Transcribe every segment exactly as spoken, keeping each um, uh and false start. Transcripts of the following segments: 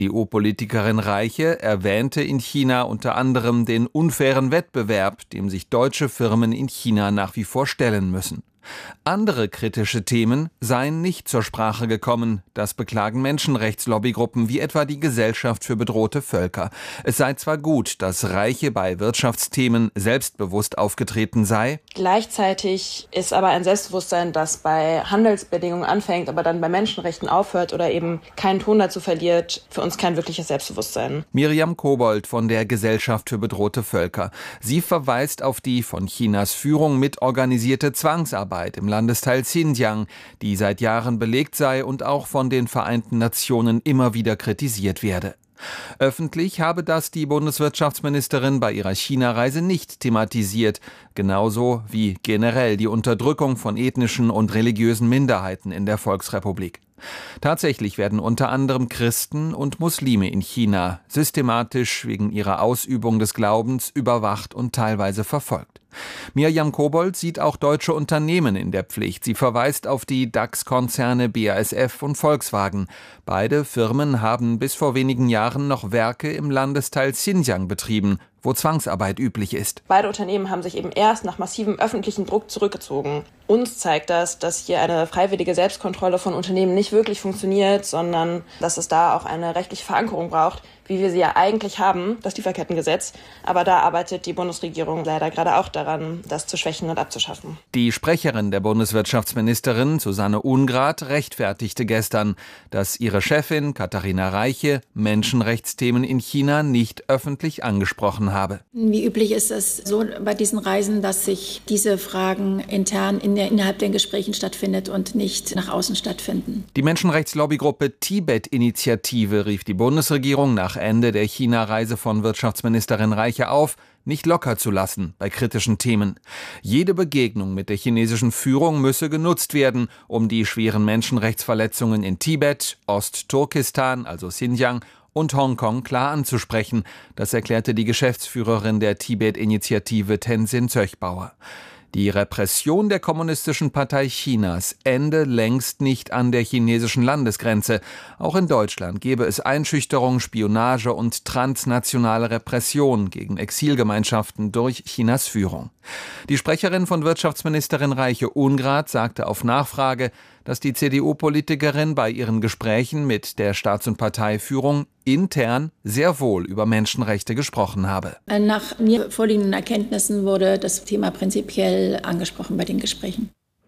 Die E U-Politikerin Reiche erwähnte in China unter anderem den unfairen Wettbewerb, dem sich deutsche Firmen in China nach wie vor stellen müssen. Andere kritische Themen seien nicht zur Sprache gekommen. Das beklagen Menschenrechtslobby-Gruppen wie etwa die Gesellschaft für bedrohte Völker. Es sei zwar gut, dass Reiche bei Wirtschaftsthemen selbstbewusst aufgetreten sei. Gleichzeitig ist aber ein Selbstbewusstsein, das bei Handelsbedingungen anfängt, aber dann bei Menschenrechten aufhört oder eben keinen Ton dazu verliert, für uns kein wirkliches Selbstbewusstsein. Miriam Kobold von der Gesellschaft für bedrohte Völker. Sie verweist auf die von Chinas Führung mitorganisierte Zwangsarbeit im Landesteil Xinjiang, die seit Jahren belegt sei und auch von den Vereinten Nationen immer wieder kritisiert werde. Öffentlich habe das die Bundeswirtschaftsministerin bei ihrer China-Reise nicht thematisiert, genauso wie generell die Unterdrückung von ethnischen und religiösen Minderheiten in der Volksrepublik. Tatsächlich werden unter anderem Christen und Muslime in China systematisch wegen ihrer Ausübung des Glaubens überwacht und teilweise verfolgt. Miriam Kobold sieht auch deutsche Unternehmen in der Pflicht. Sie verweist auf die DAX-Konzerne B A S F und Volkswagen. Beide Firmen haben bis vor wenigen Jahren noch Werke im Landesteil Xinjiang betrieben, wo Zwangsarbeit üblich ist. Beide Unternehmen haben sich eben erst nach massivem öffentlichen Druck zurückgezogen. Uns zeigt das, dass hier eine freiwillige Selbstkontrolle von Unternehmen nicht wirklich funktioniert, sondern dass es da auch eine rechtliche Verankerung braucht, wie wir sie ja eigentlich haben, das Lieferkettengesetz. Aber da arbeitet die Bundesregierung leider gerade auch daran, das zu schwächen und abzuschaffen. Die Sprecherin der Bundeswirtschaftsministerin, Susanne Ungrath, rechtfertigte gestern, dass ihre Chefin Katharina Reiche Menschenrechtsthemen in China nicht öffentlich angesprochen habe. Wie üblich ist es so bei diesen Reisen, dass sich diese Fragen intern in der, innerhalb der Gesprächen stattfindet und nicht nach außen stattfinden. Die Menschenrechtslobby-Gruppe Tibet-Initiative rief die Bundesregierung nach Ende der China-Reise von Wirtschaftsministerin Reiche auf, nicht locker zu lassen bei kritischen Themen. Jede Begegnung mit der chinesischen Führung müsse genutzt werden, um die schweren Menschenrechtsverletzungen in Tibet, Ostturkestan, also Xinjiang, und Hongkong klar anzusprechen. Das erklärte die Geschäftsführerin der Tibet-Initiative Tenzin Zöchbauer. Die Repression der Kommunistischen Partei Chinas ende längst nicht an der chinesischen Landesgrenze. Auch in Deutschland gebe es Einschüchterung, Spionage und transnationale Repression gegen Exilgemeinschaften durch Chinas Führung. Die Sprecherin von Wirtschaftsministerin Reiche Ungrath sagte auf Nachfrage, dass die C D U-Politikerin bei ihren Gesprächen mit der Staats- und Parteiführung intern sehr wohl über Menschenrechte gesprochen habe. Nach mir vorliegenden Erkenntnissen wurde das Thema prinzipiell angesprochen bei den Gesprächen.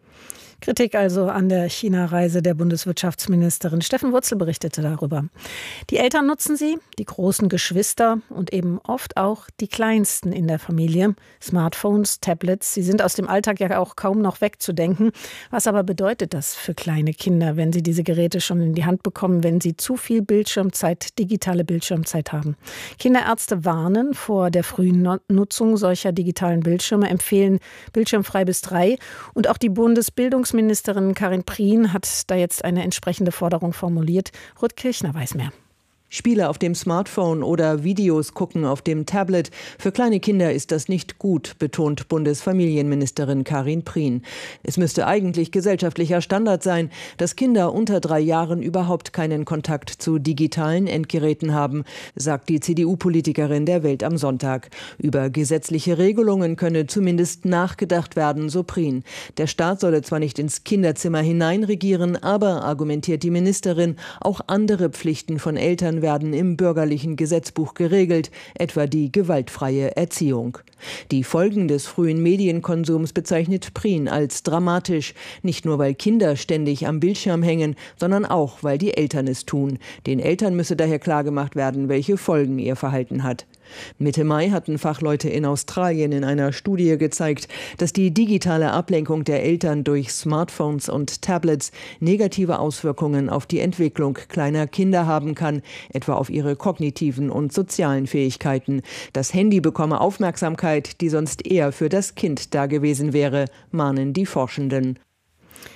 Kritik also an der China-Reise der Bundeswirtschaftsministerin. Steffen Wurzel berichtete darüber. Die Eltern nutzen sie, die großen Geschwister und eben oft auch die Kleinsten in der Familie. Smartphones, Tablets, sie sind aus dem Alltag ja auch kaum noch wegzudenken. Was aber bedeutet das für kleine Kinder, wenn sie diese Geräte schon in die Hand bekommen, wenn sie zu viel Bildschirmzeit, digitale Bildschirmzeit haben? Kinderärzte warnen vor der frühen Nutzung solcher digitalen Bildschirme, empfehlen bildschirmfrei bis drei. Und auch die Bundesbildungs Ministerin Karin Prien hat da jetzt eine entsprechende Forderung formuliert. Ruth Kirchner weiß mehr. Spiele auf dem Smartphone oder Videos gucken auf dem Tablet. Für kleine Kinder ist das nicht gut, betont Bundesfamilienministerin Karin Prien. Es müsste eigentlich gesellschaftlicher Standard sein, dass Kinder unter drei Jahren überhaupt keinen Kontakt zu digitalen Endgeräten haben, sagt die C D U-Politikerin der Welt am Sonntag. Über gesetzliche Regelungen könne zumindest nachgedacht werden, so Prien. Der Staat solle zwar nicht ins Kinderzimmer hineinregieren, aber, argumentiert die Ministerin, auch andere Pflichten von Eltern werden im bürgerlichen Gesetzbuch geregelt, etwa die gewaltfreie Erziehung. Die Folgen des frühen Medienkonsums bezeichnet Prien als dramatisch, nicht nur weil Kinder ständig am Bildschirm hängen, sondern auch, weil die Eltern es tun. Den Eltern müsse daher klargemacht werden, welche Folgen ihr Verhalten hat. Mitte Mai hatten Fachleute in Australien in einer Studie gezeigt, dass die digitale Ablenkung der Eltern durch Smartphones und Tablets negative Auswirkungen auf die Entwicklung kleiner Kinder haben kann, etwa auf ihre kognitiven und sozialen Fähigkeiten. Das Handy bekomme Aufmerksamkeit, die sonst eher für das Kind da gewesen wäre, mahnen die Forschenden.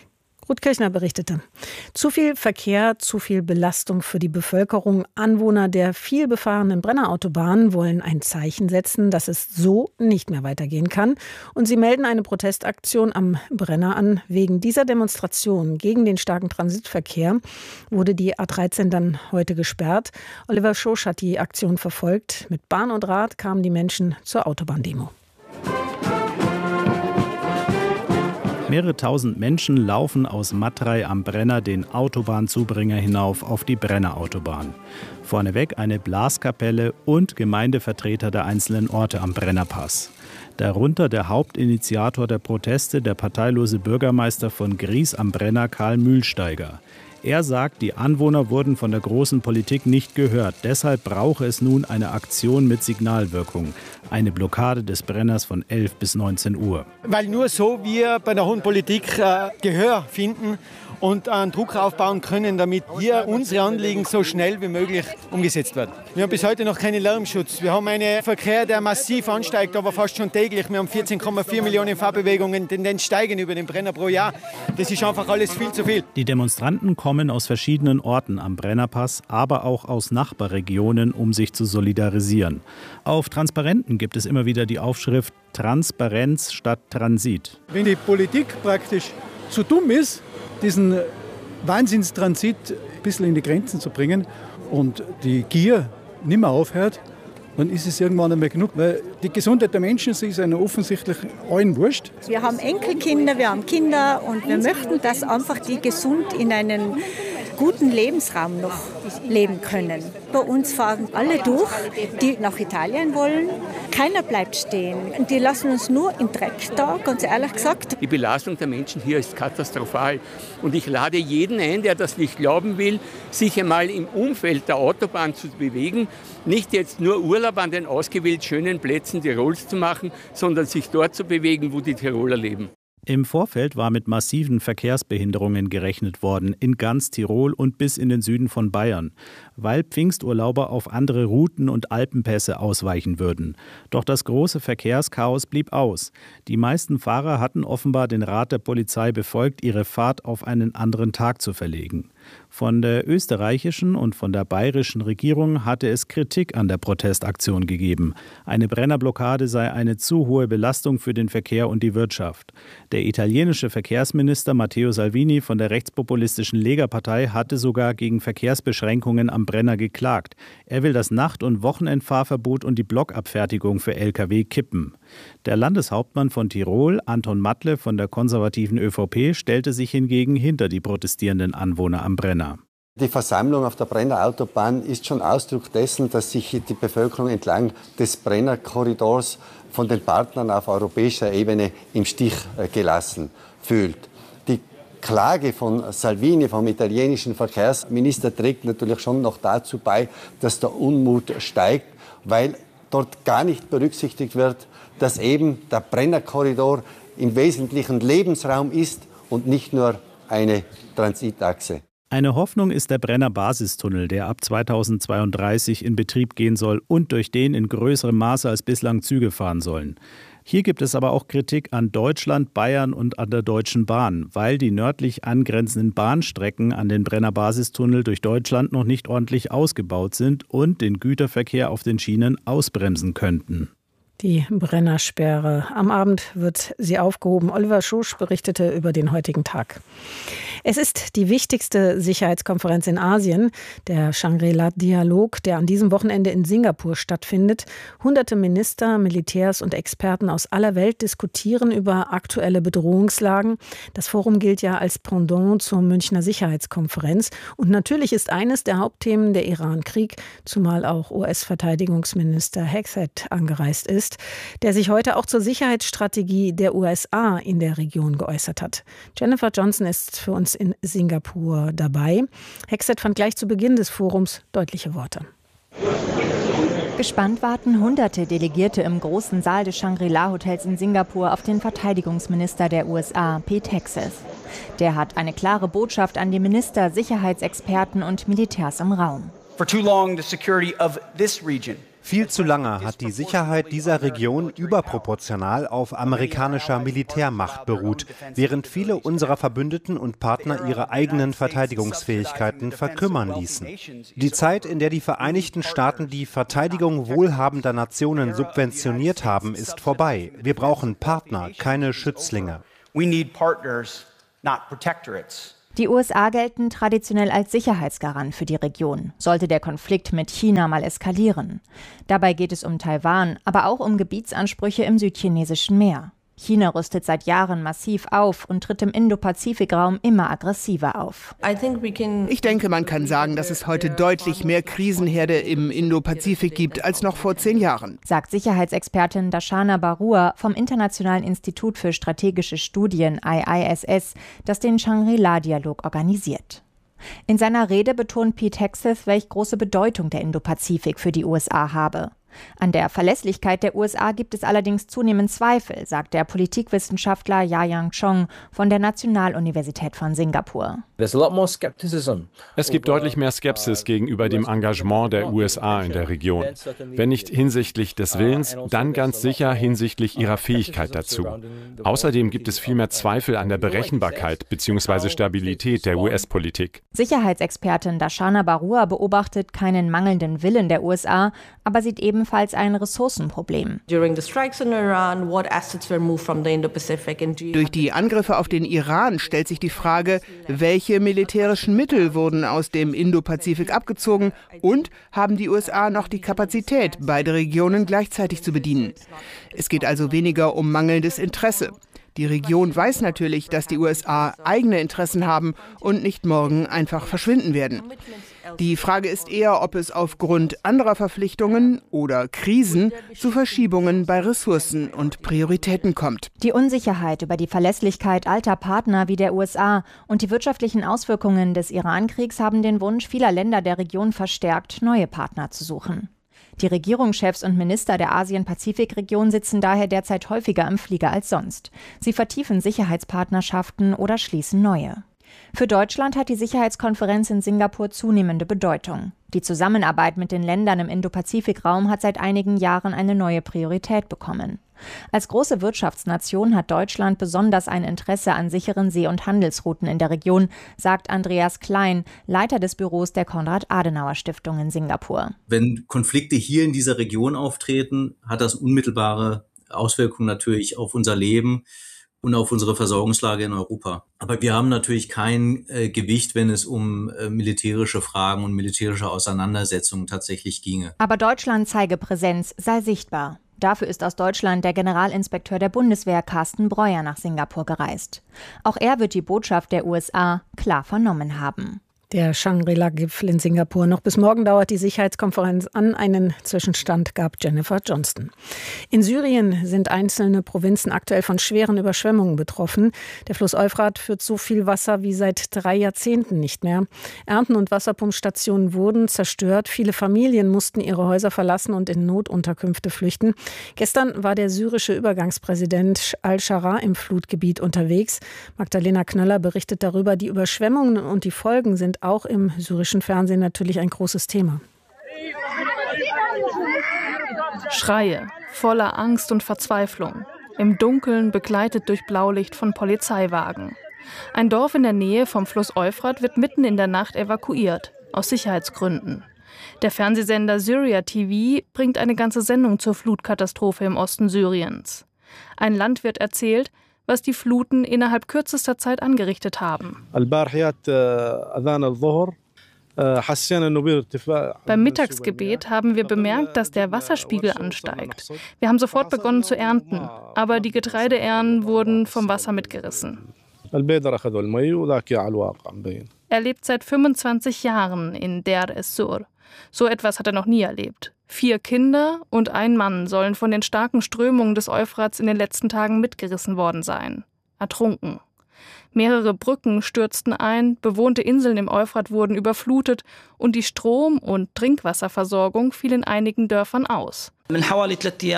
Ruth Kirchner berichtete. Zu viel Verkehr, zu viel Belastung für die Bevölkerung. Anwohner der viel befahrenen Brennerautobahn wollen ein Zeichen setzen, dass es so nicht mehr weitergehen kann. Und sie melden eine Protestaktion am Brenner an. Wegen dieser Demonstration gegen den starken Transitverkehr wurde die A dreizehn dann heute gesperrt. Oliver Schosch hat die Aktion verfolgt. Mit Bahn und Rad kamen die Menschen zur Autobahndemo. Mehrere tausend Menschen laufen aus Matrei am Brenner den Autobahnzubringer hinauf auf die Brennerautobahn. Vorneweg eine Blaskapelle und Gemeindevertreter der einzelnen Orte am Brennerpass. Darunter der Hauptinitiator der Proteste, der parteilose Bürgermeister von Gries am Brenner, Karl Mühlsteiger. Er sagt, die Anwohner wurden von der großen Politik nicht gehört. Deshalb brauche es nun eine Aktion mit Signalwirkung. Eine Blockade des Brenners von elf bis neunzehn Uhr. Weil nur so wir bei der hohen Politik äh, Gehör finden und einen Druck aufbauen können, damit hier unsere Anliegen so schnell wie möglich umgesetzt werden. Wir haben bis heute noch keinen Lärmschutz. Wir haben einen Verkehr, der massiv ansteigt, aber fast schon täglich. Wir haben vierzehn Komma vier Millionen Fahrbewegungen, Tendenz steigen über den Brenner pro Jahr. Das ist einfach alles viel zu viel. Die Demonstranten kommen aus verschiedenen Orten am Brennerpass, aber auch aus Nachbarregionen, um sich zu solidarisieren. Auf Transparenten gibt es immer wieder die Aufschrift Transparenz statt Transit. Wenn die Politik praktisch so dumm ist, diesen Wahnsinnstransit ein bisschen in die Grenzen zu bringen und die Gier nicht mehr aufhört, dann ist es irgendwann einmal genug. Weil die Gesundheit der Menschen ist einer offensichtlich allen wurscht. Wir haben Enkelkinder, wir haben Kinder und wir möchten, dass einfach die gesund in einen guten Lebensraum noch leben können. Bei uns fahren alle durch, die nach Italien wollen. Keiner bleibt stehen. Und die lassen uns nur im Dreck da, ganz ehrlich gesagt. Die Belastung der Menschen hier ist katastrophal. Und ich lade jeden ein, der das nicht glauben will, sich einmal im Umfeld der Autobahn zu bewegen. Nicht jetzt nur Urlaub an den ausgewählt schönen Plätzen Tirols zu machen, sondern sich dort zu bewegen, wo die Tiroler leben. Im Vorfeld war mit massiven Verkehrsbehinderungen gerechnet worden, in ganz Tirol und bis in den Süden von Bayern, weil Pfingsturlauber auf andere Routen und Alpenpässe ausweichen würden. Doch das große Verkehrschaos blieb aus. Die meisten Fahrer hatten offenbar den Rat der Polizei befolgt, ihre Fahrt auf einen anderen Tag zu verlegen. Von der österreichischen und von der bayerischen Regierung hatte es Kritik an der Protestaktion gegeben. Eine Brennerblockade sei eine zu hohe Belastung für den Verkehr und die Wirtschaft. Der italienische Verkehrsminister Matteo Salvini von der rechtspopulistischen Lega-Partei hatte sogar gegen Verkehrsbeschränkungen am Brenner geklagt. Er will das Nacht- und Wochenendfahrverbot und die Blockabfertigung für L K W kippen. Der Landeshauptmann von Tirol, Anton Matle von der konservativen ÖVP, stellte sich hingegen hinter die protestierenden Anwohner am Brenner. Die Versammlung auf der Brennerautobahn ist schon Ausdruck dessen, dass sich die Bevölkerung entlang des Brennerkorridors von den Partnern auf europäischer Ebene im Stich gelassen fühlt. Die Klage von Salvini, vom italienischen Verkehrsminister, trägt natürlich schon noch dazu bei, dass der Unmut steigt, weil dort gar nicht berücksichtigt wird, dass eben der Brennerkorridor im Wesentlichen Lebensraum ist und nicht nur eine Transitachse. Eine Hoffnung ist der Brenner Basistunnel, der ab zweitausendzweiunddreißig in Betrieb gehen soll und durch den in größerem Maße als bislang Züge fahren sollen. Hier gibt es aber auch Kritik an Deutschland, Bayern und an der Deutschen Bahn, weil die nördlich angrenzenden Bahnstrecken an den Brenner Basistunnel durch Deutschland noch nicht ordentlich ausgebaut sind und den Güterverkehr auf den Schienen ausbremsen könnten. Die Brennersperre. Am Abend wird sie aufgehoben. Oliver Schosch berichtete über den heutigen Tag. Es ist die wichtigste Sicherheitskonferenz in Asien, der Shangri-La-Dialog, der an diesem Wochenende in Singapur stattfindet. Hunderte Minister, Militärs und Experten aus aller Welt diskutieren über aktuelle Bedrohungslagen. Das Forum gilt ja als Pendant zur Münchner Sicherheitskonferenz. Und natürlich ist eines der Hauptthemen der Iran-Krieg, zumal auch U S-Verteidigungsminister Hexet angereist ist, der sich heute auch zur Sicherheitsstrategie der U S A in der Region geäußert hat. Jennifer Johnson ist für uns in Singapur dabei. Hexet fand gleich zu Beginn des Forums deutliche Worte. Gespannt warten hunderte Delegierte im großen Saal des Shangri-La-Hotels in Singapur auf den Verteidigungsminister der U S A, Pete Hegseth. Der hat eine klare Botschaft an die Minister, Sicherheitsexperten und Militärs im Raum. For too long the security of this region Viel zu lange hat die Sicherheit dieser Region überproportional auf amerikanischer Militärmacht beruht, während viele unserer Verbündeten und Partner ihre eigenen Verteidigungsfähigkeiten verkümmern ließen. Die Zeit, in der die Vereinigten Staaten die Verteidigung wohlhabender Nationen subventioniert haben, ist vorbei. Wir brauchen Partner, keine Schützlinge. We need partners, not protectorates. Die U S A gelten traditionell als Sicherheitsgarant für die Region, sollte der Konflikt mit China mal eskalieren. Dabei geht es um Taiwan, aber auch um Gebietsansprüche im südchinesischen Meer. China rüstet seit Jahren massiv auf und tritt im Indo-Pazifik-Raum immer aggressiver auf. Ich denke, man kann sagen, dass es heute deutlich mehr Krisenherde im Indo-Pazifik gibt als noch vor zehn Jahren, sagt Sicherheitsexpertin Darshana Barua vom Internationalen Institut für strategische Studien I I S S, das den Shangri-La-Dialog organisiert. In seiner Rede betont Pete Hegseth, welch große Bedeutung der Indo-Pazifik für die U S A habe. An der Verlässlichkeit der U S A gibt es allerdings zunehmend Zweifel, sagt der Politikwissenschaftler Yayang Chong von der Nationaluniversität von Singapur. Es gibt deutlich mehr Skepsis gegenüber dem Engagement der U S A in der Region. Wenn nicht hinsichtlich des Willens, dann ganz sicher hinsichtlich ihrer Fähigkeit dazu. Außerdem gibt es viel mehr Zweifel an der Berechenbarkeit bzw. Stabilität der U S-Politik. Sicherheitsexpertin Darshana Barua beobachtet keinen mangelnden Willen der U S A, aber sieht ebenfalls ein Ressourcenproblem. Durch die Angriffe auf den Iran stellt sich die Frage, welche militärischen Mittel wurden aus dem Indo-Pazifik abgezogen und haben die U S A noch die Kapazität, beide Regionen gleichzeitig zu bedienen. Es geht also weniger um mangelndes Interesse. Die Region weiß natürlich, dass die U S A eigene Interessen haben und nicht morgen einfach verschwinden werden. Die Frage ist eher, ob es aufgrund anderer Verpflichtungen oder Krisen zu Verschiebungen bei Ressourcen und Prioritäten kommt. Die Unsicherheit über die Verlässlichkeit alter Partner wie der U S A und die wirtschaftlichen Auswirkungen des Iran-Kriegs haben den Wunsch vieler Länder der Region verstärkt, neue Partner zu suchen. Die Regierungschefs und Minister der Asien-Pazifik-Region sitzen daher derzeit häufiger im Flieger als sonst. Sie vertiefen Sicherheitspartnerschaften oder schließen neue. Für Deutschland hat die Sicherheitskonferenz in Singapur zunehmende Bedeutung. Die Zusammenarbeit mit den Ländern im Indo-Pazifik-Raum hat seit einigen Jahren eine neue Priorität bekommen. Als große Wirtschaftsnation hat Deutschland besonders ein Interesse an sicheren See- und Handelsrouten in der Region, sagt Andreas Klein, Leiter des Büros der Konrad-Adenauer-Stiftung in Singapur. Wenn Konflikte hier in dieser Region auftreten, hat das unmittelbare Auswirkungen natürlich auf unser Leben und auf unsere Versorgungslage in Europa. Aber wir haben natürlich kein äh, Gewicht, wenn es um äh, militärische Fragen und militärische Auseinandersetzungen tatsächlich ginge. Aber Deutschland zeige Präsenz, sei sichtbar. Dafür ist aus Deutschland der Generalinspekteur der Bundeswehr Carsten Breuer nach Singapur gereist. Auch er wird die Botschaft der U S A klar vernommen haben. Der Shangri-La-Gipfel in Singapur. Noch bis morgen dauert die Sicherheitskonferenz an. Einen Zwischenstand gab Jennifer Johnston. In Syrien sind einzelne Provinzen aktuell von schweren Überschwemmungen betroffen. Der Fluss Euphrat führt so viel Wasser wie seit drei Jahrzehnten nicht mehr. Ernten- und Wasserpumpstationen wurden zerstört. Viele Familien mussten ihre Häuser verlassen und in Notunterkünfte flüchten. Gestern war der syrische Übergangspräsident al-Shara im Flutgebiet unterwegs. Magdalena Knöller berichtet darüber. Die Überschwemmungen und die Folgen sind auch im syrischen Fernsehen natürlich ein großes Thema. Schreie, voller Angst und Verzweiflung. Im Dunkeln begleitet durch Blaulicht von Polizeiwagen. Ein Dorf in der Nähe vom Fluss Euphrat wird mitten in der Nacht evakuiert, aus Sicherheitsgründen. Der Fernsehsender Syria T V bringt eine ganze Sendung zur Flutkatastrophe im Osten Syriens. Ein Landwirt erzählt, was die Fluten innerhalb kürzester Zeit angerichtet haben. Beim Mittagsgebet haben wir bemerkt, dass der Wasserspiegel ansteigt. Wir haben sofort begonnen zu ernten, aber die Getreideähren wurden vom Wasser mitgerissen. Er lebt seit fünfundzwanzig Jahren in Deir es-Sur. So etwas hat er noch nie erlebt. Vier Kinder und ein Mann sollen von den starken Strömungen des Euphrats in den letzten Tagen mitgerissen worden sein. Ertrunken. Mehrere Brücken stürzten ein, bewohnte Inseln im Euphrat wurden überflutet und die Strom- und Trinkwasserversorgung fiel in einigen Dörfern aus. Vor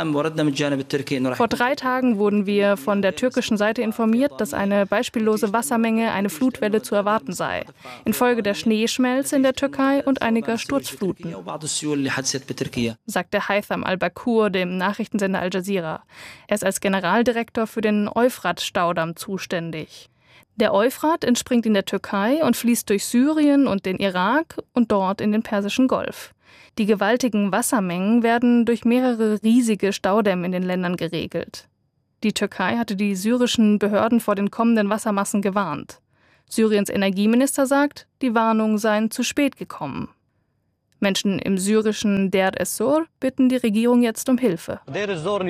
drei Tagen wurden wir von der türkischen Seite informiert, dass eine beispiellose Wassermenge, eine Flutwelle zu erwarten sei, infolge der Schneeschmelze in der Türkei und einiger Sturzfluten, sagte Haytham al-Bakur dem Nachrichtensender Al Jazeera. Er ist als Generaldirektor für den Euphrat-Staudamm zuständig. Der Euphrat entspringt in der Türkei und fließt durch Syrien und den Irak und dort in den Persischen Golf. Die gewaltigen Wassermengen werden durch mehrere riesige Staudämme in den Ländern geregelt. Die Türkei hatte die syrischen Behörden vor den kommenden Wassermassen gewarnt. Syriens Energieminister sagt, die Warnungen seien zu spät gekommen. Menschen im syrischen Deir ez-Zor bitten die Regierung jetzt um Hilfe. Deir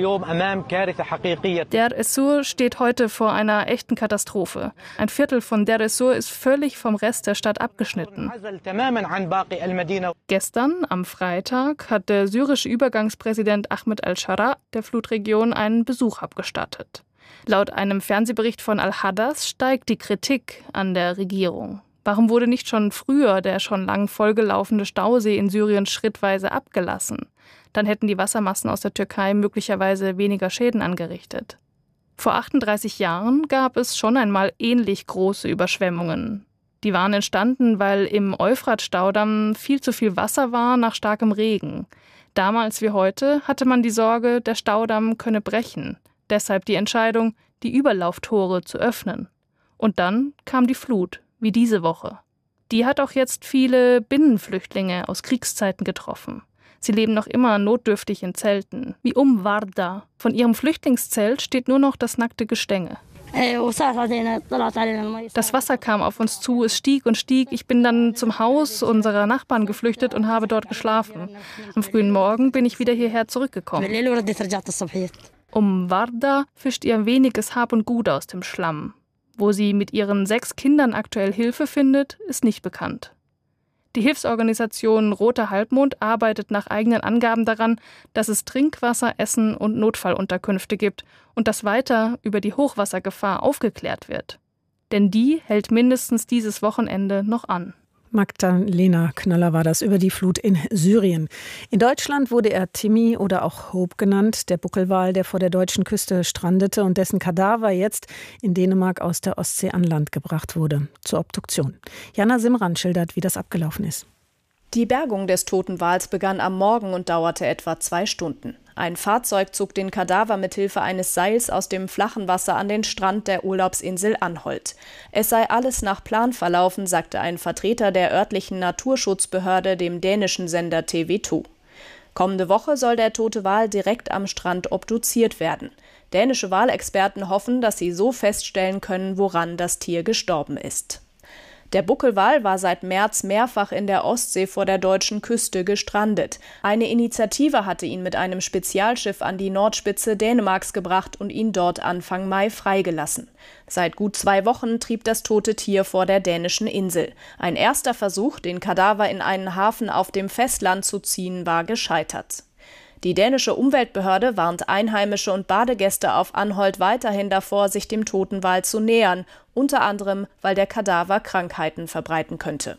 ez-Zor steht heute vor einer echten Katastrophe. Ein Viertel von Deir ez-Zor ist völlig vom Rest der Stadt abgeschnitten. Gestern, am Freitag, hat der syrische Übergangspräsident Ahmed al-Shara der Flutregion einen Besuch abgestattet. Laut einem Fernsehbericht von Al-Hadas steigt die Kritik an der Regierung. Warum wurde nicht schon früher der schon lang vollgelaufene Stausee in Syrien schrittweise abgelassen? Dann hätten die Wassermassen aus der Türkei möglicherweise weniger Schäden angerichtet. Vor achtunddreißig Jahren gab es schon einmal ähnlich große Überschwemmungen. Die waren entstanden, weil im Euphrat-Staudamm viel zu viel Wasser war nach starkem Regen. Damals wie heute hatte man die Sorge, der Staudamm könne brechen. Deshalb die Entscheidung, die Überlauftore zu öffnen. Und dann kam die Flut, wie diese Woche. Die hat auch jetzt viele Binnenflüchtlinge aus Kriegszeiten getroffen. Sie leben noch immer notdürftig in Zelten, wie Um Warda. Von ihrem Flüchtlingszelt steht nur noch das nackte Gestänge. Das Wasser kam auf uns zu, es stieg und stieg. Ich bin dann zum Haus unserer Nachbarn geflüchtet und habe dort geschlafen. Am frühen Morgen bin ich wieder hierher zurückgekommen. Um Warda fischt ihr weniges Hab und Gut aus dem Schlamm. Wo sie mit ihren sechs Kindern aktuell Hilfe findet, ist nicht bekannt. Die Hilfsorganisation Roter Halbmond arbeitet nach eigenen Angaben daran, dass es Trinkwasser, Essen und Notfallunterkünfte gibt und dass weiter über die Hochwassergefahr aufgeklärt wird. Denn die hält mindestens dieses Wochenende noch an. Magdalena Knöller war das über die Flut in Syrien. In Deutschland wurde er Timmy oder auch Hope genannt, der Buckelwal, der vor der deutschen Küste strandete und dessen Kadaver jetzt in Dänemark aus der Ostsee an Land gebracht wurde, zur Obduktion. Jana Simran schildert, wie das abgelaufen ist. Die Bergung des toten Wals begann am Morgen und dauerte etwa zwei Stunden. Ein Fahrzeug zog den Kadaver mithilfe eines Seils aus dem flachen Wasser an den Strand der Urlaubsinsel Anholt. Es sei alles nach Plan verlaufen, sagte ein Vertreter der örtlichen Naturschutzbehörde dem dänischen Sender T V zwei. Kommende Woche soll der tote Wal direkt am Strand obduziert werden. Dänische Walexperten hoffen, dass sie so feststellen können, woran das Tier gestorben ist. Der Buckelwal war seit März mehrfach in der Ostsee vor der deutschen Küste gestrandet. Eine Initiative hatte ihn mit einem Spezialschiff an die Nordspitze Dänemarks gebracht und ihn dort Anfang Mai freigelassen. Seit gut zwei Wochen trieb das tote Tier vor der dänischen Insel. Ein erster Versuch, den Kadaver in einen Hafen auf dem Festland zu ziehen, war gescheitert. Die dänische Umweltbehörde warnt Einheimische und Badegäste auf Anholt weiterhin davor, sich dem toten Wal zu nähern, unter anderem, weil der Kadaver Krankheiten verbreiten könnte.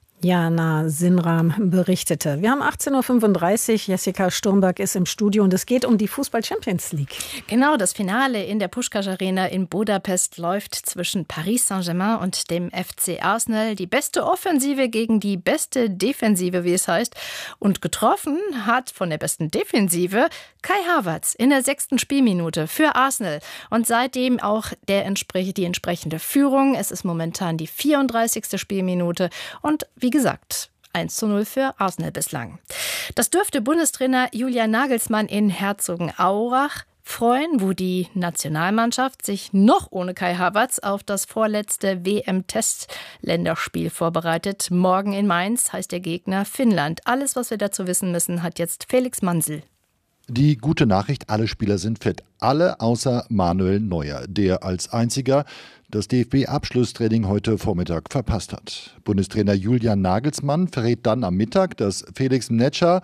Jana Sinram berichtete. Wir haben achtzehn Uhr fünfunddreißig. Jessica Sturmberg ist im Studio und es geht um die Fußball-Champions League. Genau, das Finale in der Puskás Arena in Budapest läuft zwischen Paris Saint-Germain und dem F C Arsenal. Die beste Offensive gegen die beste Defensive, wie es heißt. Und getroffen hat von der besten Defensive Kai Havertz in der sechsten Spielminute für Arsenal. Und seitdem auch der, die entsprechende Führung. Es ist momentan die vierunddreißigste Spielminute und wie Wie gesagt, eins zu null für Arsenal bislang. Das dürfte Bundestrainer Julian Nagelsmann in Herzogenaurach freuen, wo die Nationalmannschaft sich noch ohne Kai Havertz auf das vorletzte W M-Testländerspiel vorbereitet. Morgen in Mainz heißt der Gegner Finnland. Alles, was wir dazu wissen müssen, hat jetzt Felix Mansel. Die gute Nachricht, alle Spieler sind fit. Alle außer Manuel Neuer, der als einziger das D F B-Abschlusstraining heute Vormittag verpasst hat. Bundestrainer Julian Nagelsmann verrät dann am Mittag, dass Felix Mnetscher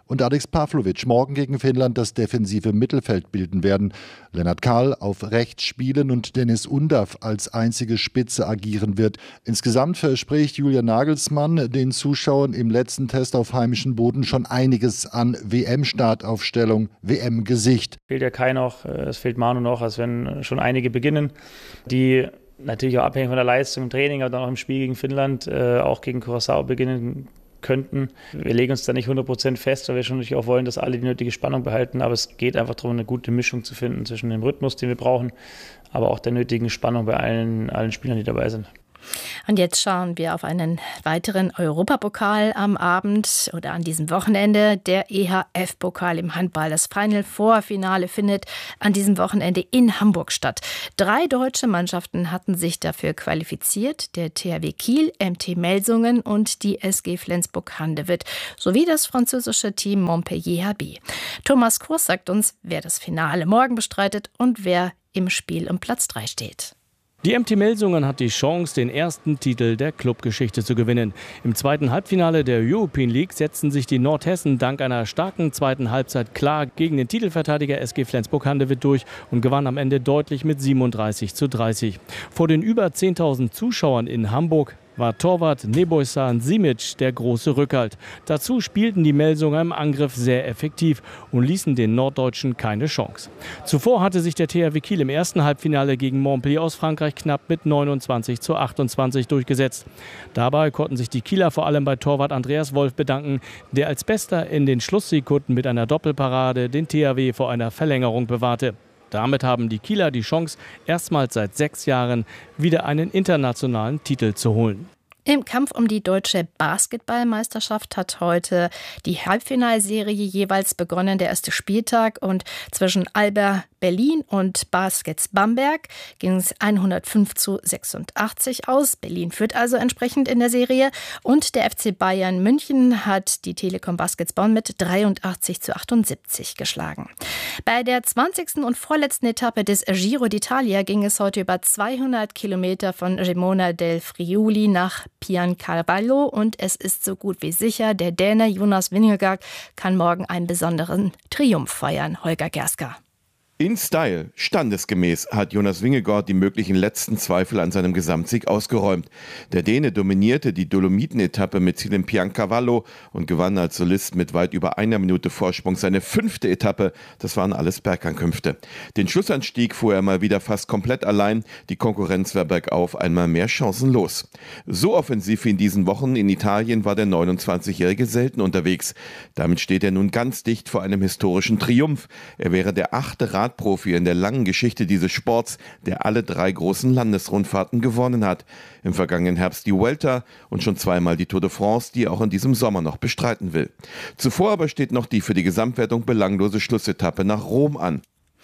und Alex Pavlovic morgen gegen Finnland das defensive Mittelfeld bilden werden. Lennart Kahl auf rechts spielen und Dennis Undav als einzige Spitze agieren wird. Insgesamt verspricht Julian Nagelsmann den Zuschauern im letzten Test auf heimischem Boden schon einiges an W M-Startaufstellung, W M-Gesicht. Es fehlt ja Kai noch, es fehlt Manu noch, als wenn schon einige beginnen, die natürlich auch abhängig von der Leistung im Training, aber dann auch im Spiel gegen Finnland, äh, auch gegen Curaçao beginnen könnten. Wir legen uns da nicht hundert Prozent fest, weil wir schon natürlich auch wollen, dass alle die nötige Spannung behalten, aber es geht einfach darum, eine gute Mischung zu finden zwischen dem Rhythmus, den wir brauchen, aber auch der nötigen Spannung bei allen, allen Spielern, die dabei sind. Und jetzt schauen wir auf einen weiteren Europapokal am Abend oder an diesem Wochenende. Der E H F-Pokal im Handball. Das Final Four Finale findet an diesem Wochenende in Hamburg statt. Drei deutsche Mannschaften hatten sich dafür qualifiziert. Der T H W Kiel, M T Melsungen und die S G Flensburg-Handewitt sowie das französische Team Montpellier H B. Thomas Kurs sagt uns, wer das Finale morgen bestreitet und wer im Spiel um Platz drei steht. Die M T Melsungen hat die Chance, den ersten Titel der Clubgeschichte zu gewinnen. Im zweiten Halbfinale der European League setzten sich die Nordhessen dank einer starken zweiten Halbzeit klar gegen den Titelverteidiger S G Flensburg-Handewitt durch und gewann am Ende deutlich mit siebenunddreißig zu dreißig. Vor den über zehntausend Zuschauern in Hamburg war Torwart Nebojsan Simic der große Rückhalt. Dazu spielten die Melsunger im Angriff sehr effektiv und ließen den Norddeutschen keine Chance. Zuvor hatte sich der T H W Kiel im ersten Halbfinale gegen Montpellier aus Frankreich knapp mit neunundzwanzig zu achtundzwanzig durchgesetzt. Dabei konnten sich die Kieler vor allem bei Torwart Andreas Wolf bedanken, der als Bester in den Schlusssekunden mit einer Doppelparade den T H W vor einer Verlängerung bewahrte. Damit haben die Kieler die Chance, erstmals seit sechs Jahren wieder einen internationalen Titel zu holen. Im Kampf um die deutsche Basketballmeisterschaft hat heute die Halbfinalserie jeweils begonnen, der erste Spieltag. Und zwischen Alba Berlin und Baskets Bamberg ging es hundertfünf zu sechsundachtzig aus. Berlin führt also entsprechend in der Serie. Und der F C Bayern München hat die Telekom Baskets Bonn mit dreiundachtzig zu achtundsiebzig geschlagen. Bei der zwanzigsten und vorletzten Etappe des Giro d'Italia ging es heute über zweihundert Kilometer von Gemona del Friuli nach Piancavallo und es ist so gut wie sicher, der Däne Jonas Vingegaard kann morgen einen besonderen Triumph feiern. Holger Gerska. In Style, standesgemäß, hat Jonas Vingegaard die möglichen letzten Zweifel an seinem Gesamtsieg ausgeräumt. Der Däne dominierte die Dolomiten-Etappe mit Ziel in Piancavallo und gewann als Solist mit weit über einer Minute Vorsprung seine fünfte Etappe. Das waren alles Bergankünfte. Den Schlussanstieg fuhr er mal wieder fast komplett allein. Die Konkurrenz war bergauf einmal mehr chancenlos. So offensiv wie in diesen Wochen in Italien war der neunundzwanzigjährige selten unterwegs. Damit steht er nun ganz dicht vor einem historischen Triumph. Er wäre der achte Rad Profi in der langen Geschichte dieses Sports, der alle drei großen Landesrundfahrten gewonnen hat. Im vergangenen Herbst die Vuelta und schon zweimal die Tour de France, die er auch in diesem Sommer noch bestreiten will. Zuvor aber steht noch die für die Gesamtwertung belanglose Schlussetappe nach Rom an.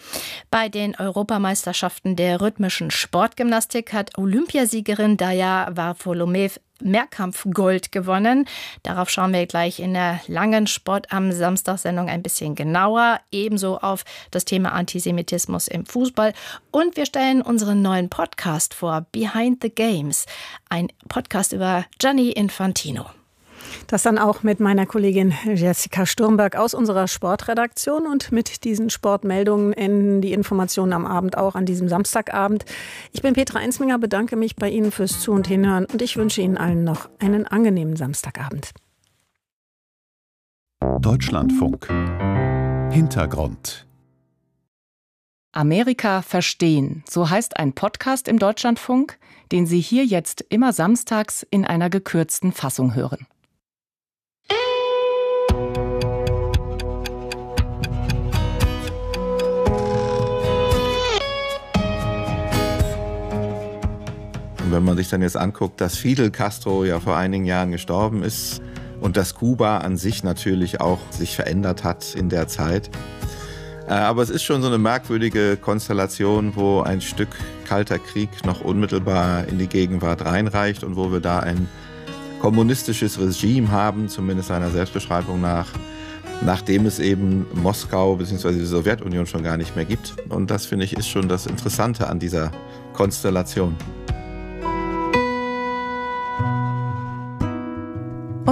Bei den Europameisterschaften der rhythmischen Sportgymnastik hat Olympiasiegerin Daya Varfolomev Mehrkampfgold gewonnen. Darauf schauen wir gleich in der langen Sport am Samstag-Sendung ein bisschen genauer. Ebenso auf das Thema Antisemitismus im Fußball. Und wir stellen unseren neuen Podcast vor, Behind the Games. Ein Podcast über Gianni Infantino. Das dann auch mit meiner Kollegin Jessica Sturmberg aus unserer Sportredaktion. Und mit diesen Sportmeldungen enden die Informationen am Abend auch an diesem Samstagabend. Ich bin Petra Ensminger, bedanke mich bei Ihnen fürs Zu- und Hinhören und ich wünsche Ihnen allen noch einen angenehmen Samstagabend. Deutschlandfunk. Hintergrund. Amerika verstehen, so heißt ein Podcast im Deutschlandfunk, den Sie hier jetzt immer samstags in einer gekürzten Fassung hören. Wenn man sich dann jetzt anguckt, dass Fidel Castro ja vor einigen Jahren gestorben ist und dass Kuba an sich natürlich auch sich verändert hat in der Zeit. Aber es ist schon so eine merkwürdige Konstellation, wo ein Stück Kalter Krieg noch unmittelbar in die Gegenwart reinreicht und wo wir da ein kommunistisches Regime haben, zumindest seiner Selbstbeschreibung nach, nachdem es eben Moskau bzw. die Sowjetunion schon gar nicht mehr gibt. Und das, finde ich, ist schon das Interessante an dieser Konstellation.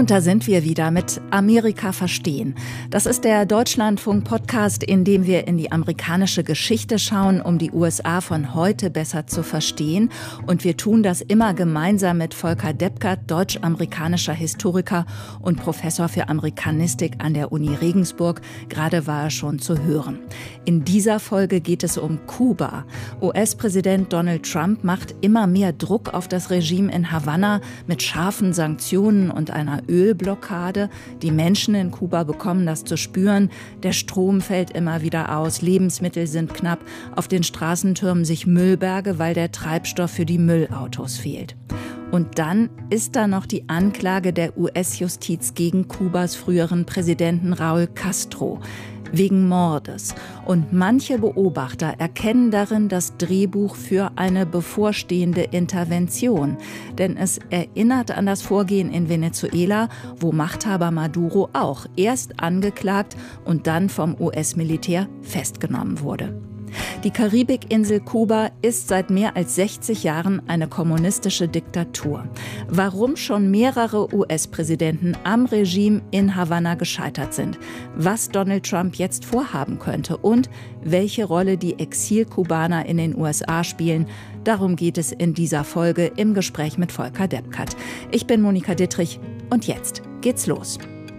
Und da sind wir wieder mit Amerika verstehen. Das ist der Deutschlandfunk-Podcast, in dem wir in die amerikanische Geschichte schauen, um die U S A von heute besser zu verstehen. Und wir tun das immer gemeinsam mit Volker Deppkert, deutsch-amerikanischer Historiker und Professor für Amerikanistik an der Uni Regensburg. Gerade war er schon zu hören. In dieser Folge geht es um Kuba. U S-Präsident Donald Trump macht immer mehr Druck auf das Regime in Havanna mit scharfen Sanktionen und einer Ölblockade. Die Menschen in Kuba bekommen das zu spüren. Der Strom fällt immer wieder aus, Lebensmittel sind knapp, auf den Straßen türmen sich Müllberge, weil der Treibstoff für die Müllautos fehlt. Und dann ist da noch die Anklage der U S-Justiz gegen Kubas früheren Präsidenten Raúl Castro wegen Mordes. Und manche Beobachter erkennen darin das Drehbuch für eine bevorstehende Intervention. Denn es erinnert an das Vorgehen in Venezuela, wo Machthaber Maduro auch erst angeklagt und dann vom U S-Militär festgenommen wurde. Die Karibikinsel Kuba ist seit mehr als sechzig Jahren eine kommunistische Diktatur. Warum schon mehrere U S-Präsidenten am Regime in Havanna gescheitert sind, was Donald Trump jetzt vorhaben könnte und welche Rolle die Exil-Kubaner in den U S A spielen, darum geht es in dieser Folge im Gespräch mit Volker Deppkert. Ich bin Monika Dittrich und jetzt geht's los.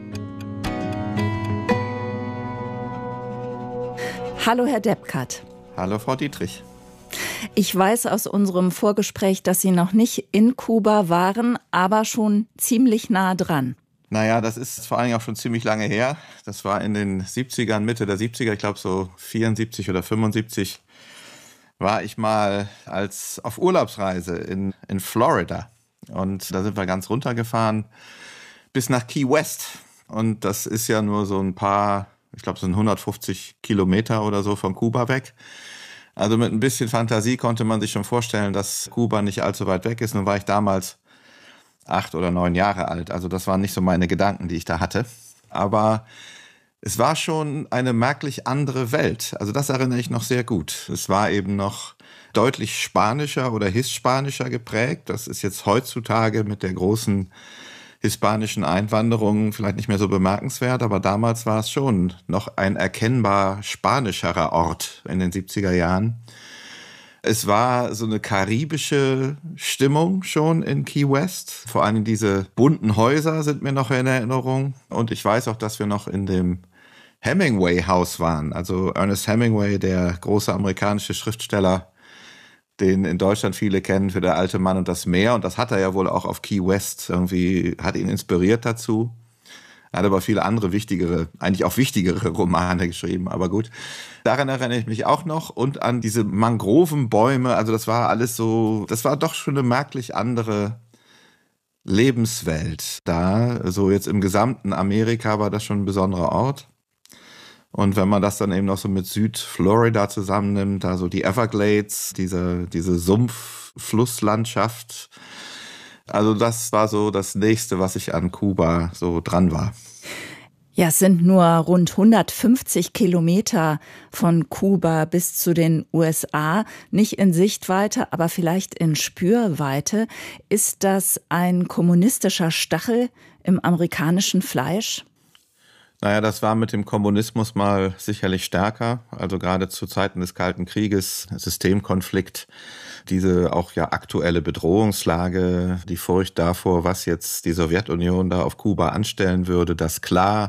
Hallo, Herr Deppkert. Hallo, Frau Dietrich. Ich weiß aus unserem Vorgespräch, dass Sie noch nicht in Kuba waren, aber schon ziemlich nah dran. Naja, das ist vor allen Dingen auch schon ziemlich lange her. Das war in den siebzigern, Mitte der siebziger, ich glaube so vierundsiebzig oder fünfundsiebzig, war ich mal als auf Urlaubsreise in, in Florida. Und da sind wir ganz runtergefahren bis nach Key West. Und das ist ja nur so ein paar... Ich glaube, es sind hundertfünfzig Kilometer oder so von Kuba weg. Also mit ein bisschen Fantasie konnte man sich schon vorstellen, dass Kuba nicht allzu weit weg ist. Nun war ich damals acht oder neun Jahre alt. Also das waren nicht so meine Gedanken, die ich da hatte. Aber es war schon eine merklich andere Welt. Also das erinnere ich noch sehr gut. Es war eben noch deutlich spanischer oder hispanisch geprägt. Das ist jetzt heutzutage mit der großen hispanischen Einwanderung vielleicht nicht mehr so bemerkenswert, aber damals war es schon noch ein erkennbar spanischerer Ort in den siebziger Jahren. Es war so eine karibische Stimmung schon in Key West. Vor allem diese bunten Häuser sind mir noch in Erinnerung. Und ich weiß auch, dass wir noch in dem Hemingway-Haus waren. Also Ernest Hemingway, der große amerikanische Schriftsteller, den in Deutschland viele kennen für Der alte Mann und das Meer. Und das hat er ja wohl auch auf Key West irgendwie, hat ihn inspiriert dazu. Er hat aber viele andere wichtigere, eigentlich auch wichtigere Romane geschrieben. Aber gut, daran erinnere ich mich auch noch. Und an diese Mangrovenbäume. Also das war alles so, das war doch schon eine merklich andere Lebenswelt da. So jetzt im gesamten Amerika war das schon ein besonderer Ort. Und wenn man das dann eben noch so mit Südflorida zusammennimmt, da so die Everglades, diese, diese Sumpf-Flusslandschaft. Also das war so das Nächste, was ich an Kuba so dran war. Ja, es sind nur rund hundertfünfzig Kilometer von Kuba bis zu den U S A. Nicht in Sichtweite, aber vielleicht in Spürweite. Ist das ein kommunistischer Stachel im amerikanischen Fleisch? Naja, das war mit dem Kommunismus mal sicherlich stärker. Also gerade zu Zeiten des Kalten Krieges, Systemkonflikt, diese auch ja aktuelle Bedrohungslage, die Furcht davor, was jetzt die Sowjetunion da auf Kuba anstellen würde, das klar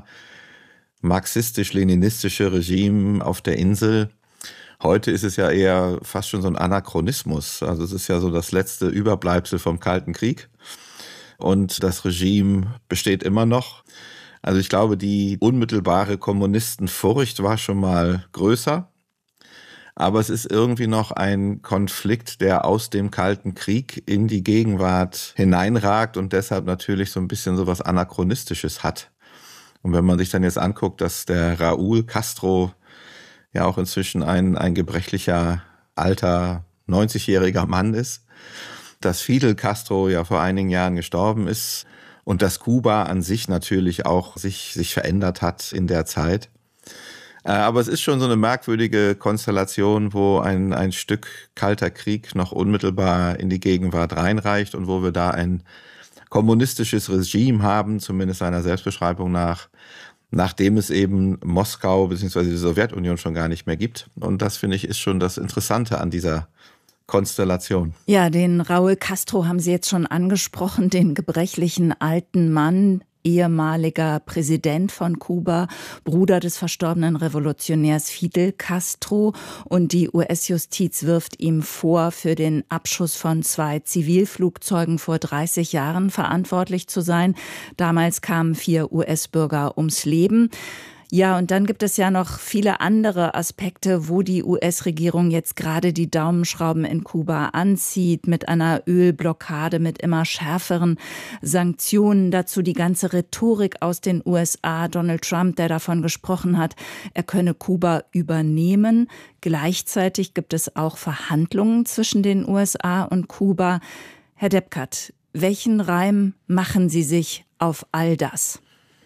marxistisch-leninistische Regime auf der Insel. Heute ist es ja eher fast schon so ein Anachronismus. Also es ist ja so das letzte Überbleibsel vom Kalten Krieg. Und das Regime besteht immer noch. Also ich glaube, die unmittelbare Kommunistenfurcht war schon mal größer. Aber es ist irgendwie noch ein Konflikt, der aus dem Kalten Krieg in die Gegenwart hineinragt und deshalb natürlich so ein bisschen so was Anachronistisches hat. Und wenn man sich dann jetzt anguckt, dass der Raúl Castro ja auch inzwischen ein, ein gebrechlicher, alter, neunzigjähriger Mann ist, dass Fidel Castro ja vor einigen Jahren gestorben ist, und dass Kuba an sich natürlich auch sich, sich verändert hat in der Zeit. Aber es ist schon so eine merkwürdige Konstellation, wo ein, ein Stück Kalter Krieg noch unmittelbar in die Gegenwart reinreicht und wo wir da ein kommunistisches Regime haben, zumindest seiner Selbstbeschreibung nach, nachdem es eben Moskau bzw. die Sowjetunion schon gar nicht mehr gibt. Und das, finde ich, ist schon das Interessante an dieser Konstellation. Ja, den Raúl Castro haben Sie jetzt schon angesprochen, den gebrechlichen alten Mann, ehemaliger Präsident von Kuba, Bruder des verstorbenen Revolutionärs Fidel Castro. Und die U S-Justiz wirft ihm vor, für den Abschuss von zwei Zivilflugzeugen vor dreißig Jahren verantwortlich zu sein. Damals kamen vier U S-Bürger ums Leben. Ja, und dann gibt es ja noch viele andere Aspekte, wo die U S-Regierung jetzt gerade die Daumenschrauben in Kuba anzieht, mit einer Ölblockade, mit immer schärferen Sanktionen. Dazu die ganze Rhetorik aus den U S A. Donald Trump, der davon gesprochen hat, er könne Kuba übernehmen. Gleichzeitig gibt es auch Verhandlungen zwischen den U S A und Kuba. Herr Deppkert, welchen Reim machen Sie sich auf all das?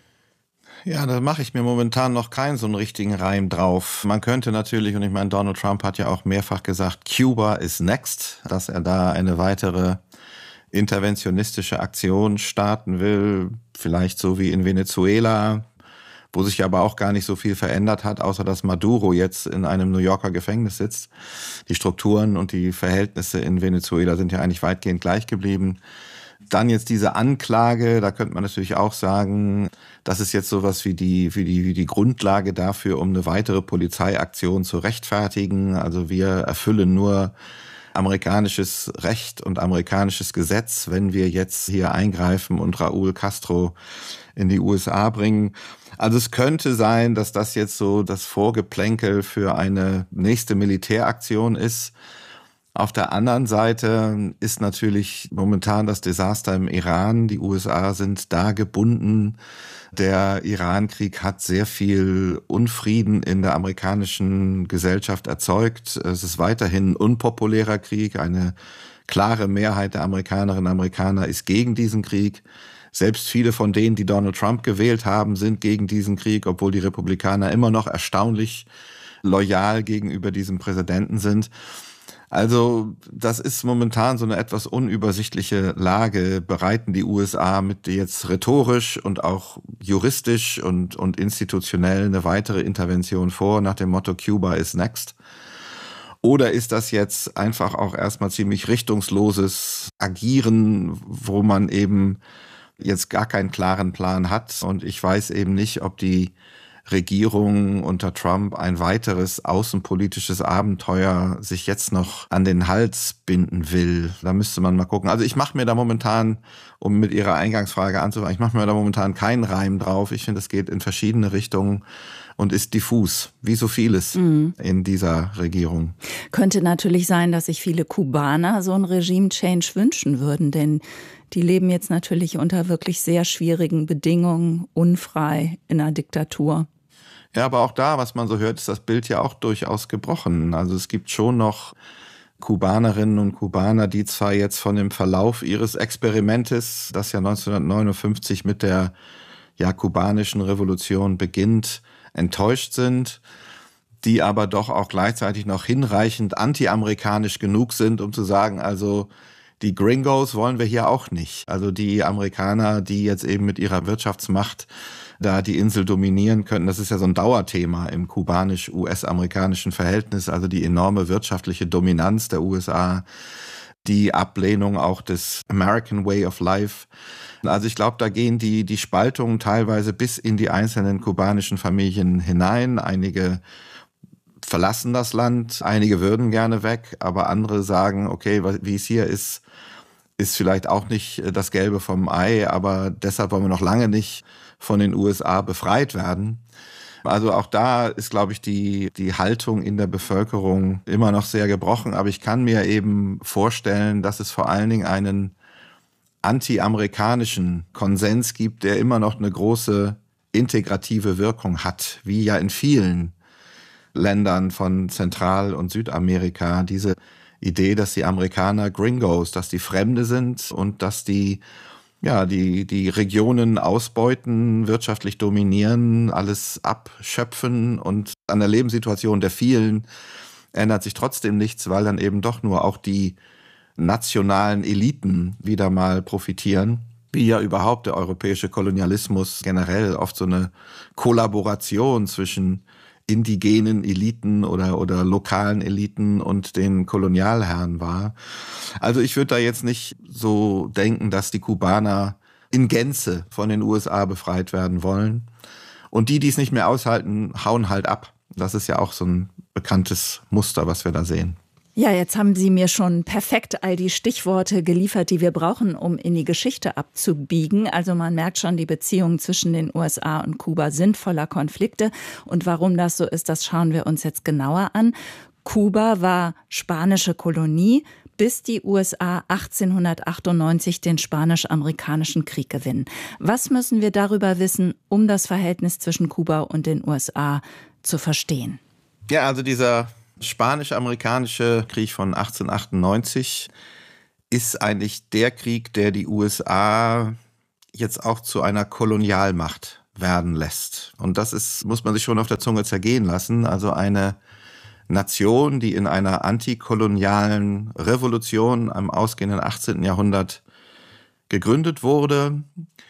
Ja, da mache ich mir momentan noch keinen so einen richtigen Reim drauf. Man könnte natürlich, und ich meine, Donald Trump hat ja auch mehrfach gesagt, Cuba is next, dass er da eine weitere interventionistische Aktion starten will, vielleicht so wie in Venezuela, wo sich aber auch gar nicht so viel verändert hat, außer dass Maduro jetzt in einem New Yorker Gefängnis sitzt. Die Strukturen und die Verhältnisse in Venezuela sind ja eigentlich weitgehend gleich geblieben. Dann jetzt diese Anklage, da könnte man natürlich auch sagen, das ist jetzt sowas wie die, wie die, wie die Grundlage dafür, um eine weitere Polizeiaktion zu rechtfertigen. Also wir erfüllen nur amerikanisches Recht und amerikanisches Gesetz, wenn wir jetzt hier eingreifen und Raúl Castro in die U S A bringen. Also es könnte sein, dass das jetzt so das Vorgeplänkel für eine nächste Militäraktion ist. Auf der anderen Seite ist natürlich momentan das Desaster im Iran. Die U S A sind da gebunden. Der Iran-Krieg hat sehr viel Unfrieden in der amerikanischen Gesellschaft erzeugt. Es ist weiterhin ein unpopulärer Krieg. Eine klare Mehrheit der Amerikanerinnen und Amerikaner ist gegen diesen Krieg. Selbst viele von denen, die Donald Trump gewählt haben, sind gegen diesen Krieg, obwohl die Republikaner immer noch erstaunlich loyal gegenüber diesem Präsidenten sind. Also das ist momentan so eine etwas unübersichtliche Lage. Bereiten die U S A mit jetzt rhetorisch und auch juristisch und, und institutionell eine weitere Intervention vor, nach dem Motto Cuba is next? Oder ist das jetzt einfach auch erstmal ziemlich richtungsloses Agieren, wo man eben jetzt gar keinen klaren Plan hat? Und ich weiß eben nicht, ob die Regierung unter Trump ein weiteres außenpolitisches Abenteuer sich jetzt noch an den Hals binden will. Da müsste man mal gucken. Also ich mache mir da momentan, um mit Ihrer Eingangsfrage anzufangen, ich mache mir da momentan keinen Reim drauf. Ich finde, es geht in verschiedene Richtungen und ist diffus, wie so vieles mhm. in dieser Regierung. Könnte natürlich sein, dass sich viele Kubaner so ein Regime-Change wünschen würden, denn die leben jetzt natürlich unter wirklich sehr schwierigen Bedingungen, unfrei in einer Diktatur. Ja, aber auch da, was man so hört, ist das Bild ja auch durchaus gebrochen. Also es gibt schon noch Kubanerinnen und Kubaner, die zwar jetzt von dem Verlauf ihres Experimentes, das ja neunzehnhundertneunundfünfzig mit der ja, kubanischen Revolution beginnt, enttäuscht sind, die aber doch auch gleichzeitig noch hinreichend anti-amerikanisch genug sind, um zu sagen, also die Gringos wollen wir hier auch nicht. Also die Amerikaner, die jetzt eben mit ihrer Wirtschaftsmacht da die Insel dominieren könnten. Das ist ja so ein Dauerthema im kubanisch-U S-amerikanischen Verhältnis, also die enorme wirtschaftliche Dominanz der U S A, die Ablehnung auch des American Way of Life. Also ich glaube, da gehen die, die Spaltungen teilweise bis in die einzelnen kubanischen Familien hinein. Einige verlassen das Land, einige würden gerne weg, aber andere sagen, okay, wie es hier ist, ist vielleicht auch nicht das Gelbe vom Ei, aber deshalb wollen wir noch lange nicht von den U S A befreit werden. Also auch da ist, glaube ich, die, die Haltung in der Bevölkerung immer noch sehr gebrochen. Aber ich kann mir eben vorstellen, dass es vor allen Dingen einen anti-amerikanischen Konsens gibt, der immer noch eine große integrative Wirkung hat, wie ja in vielen Ländern von Zentral- und Südamerika. Diese Idee, dass die Amerikaner Gringos, dass die Fremde sind und dass die ja, die, die Regionen ausbeuten, wirtschaftlich dominieren, alles abschöpfen und an der Lebenssituation der vielen ändert sich trotzdem nichts, weil dann eben doch nur auch die nationalen Eliten wieder mal profitieren, wie ja überhaupt der europäische Kolonialismus generell oft so eine Kollaboration zwischen indigenen Eliten oder, oder lokalen Eliten und den Kolonialherren war. Also ich würde da jetzt nicht so denken, dass die Kubaner in Gänze von den U S A befreit werden wollen. Und die, die es nicht mehr aushalten, hauen halt ab. Das ist ja auch so ein bekanntes Muster, was wir da sehen. Ja, jetzt haben Sie mir schon perfekt all die Stichworte geliefert, die wir brauchen, um in die Geschichte abzubiegen. Also man merkt schon, die Beziehungen zwischen den U S A und Kuba sind voller Konflikte. Und warum das so ist, das schauen wir uns jetzt genauer an. Kuba war spanische Kolonie, bis die U S A achtzehnhundertachtundneunzig den Spanisch-Amerikanischen Krieg gewinnen. Was müssen wir darüber wissen, um das Verhältnis zwischen Kuba und den U S A zu verstehen? Ja, also dieser Spanisch-Amerikanische Krieg von achtzehnhundertachtundneunzig ist eigentlich der Krieg, der die U S A jetzt auch zu einer Kolonialmacht werden lässt. Und das ist, muss man sich schon auf der Zunge zergehen lassen. Also eine Nation, die in einer antikolonialen Revolution am ausgehenden achtzehnten Jahrhundert gegründet wurde,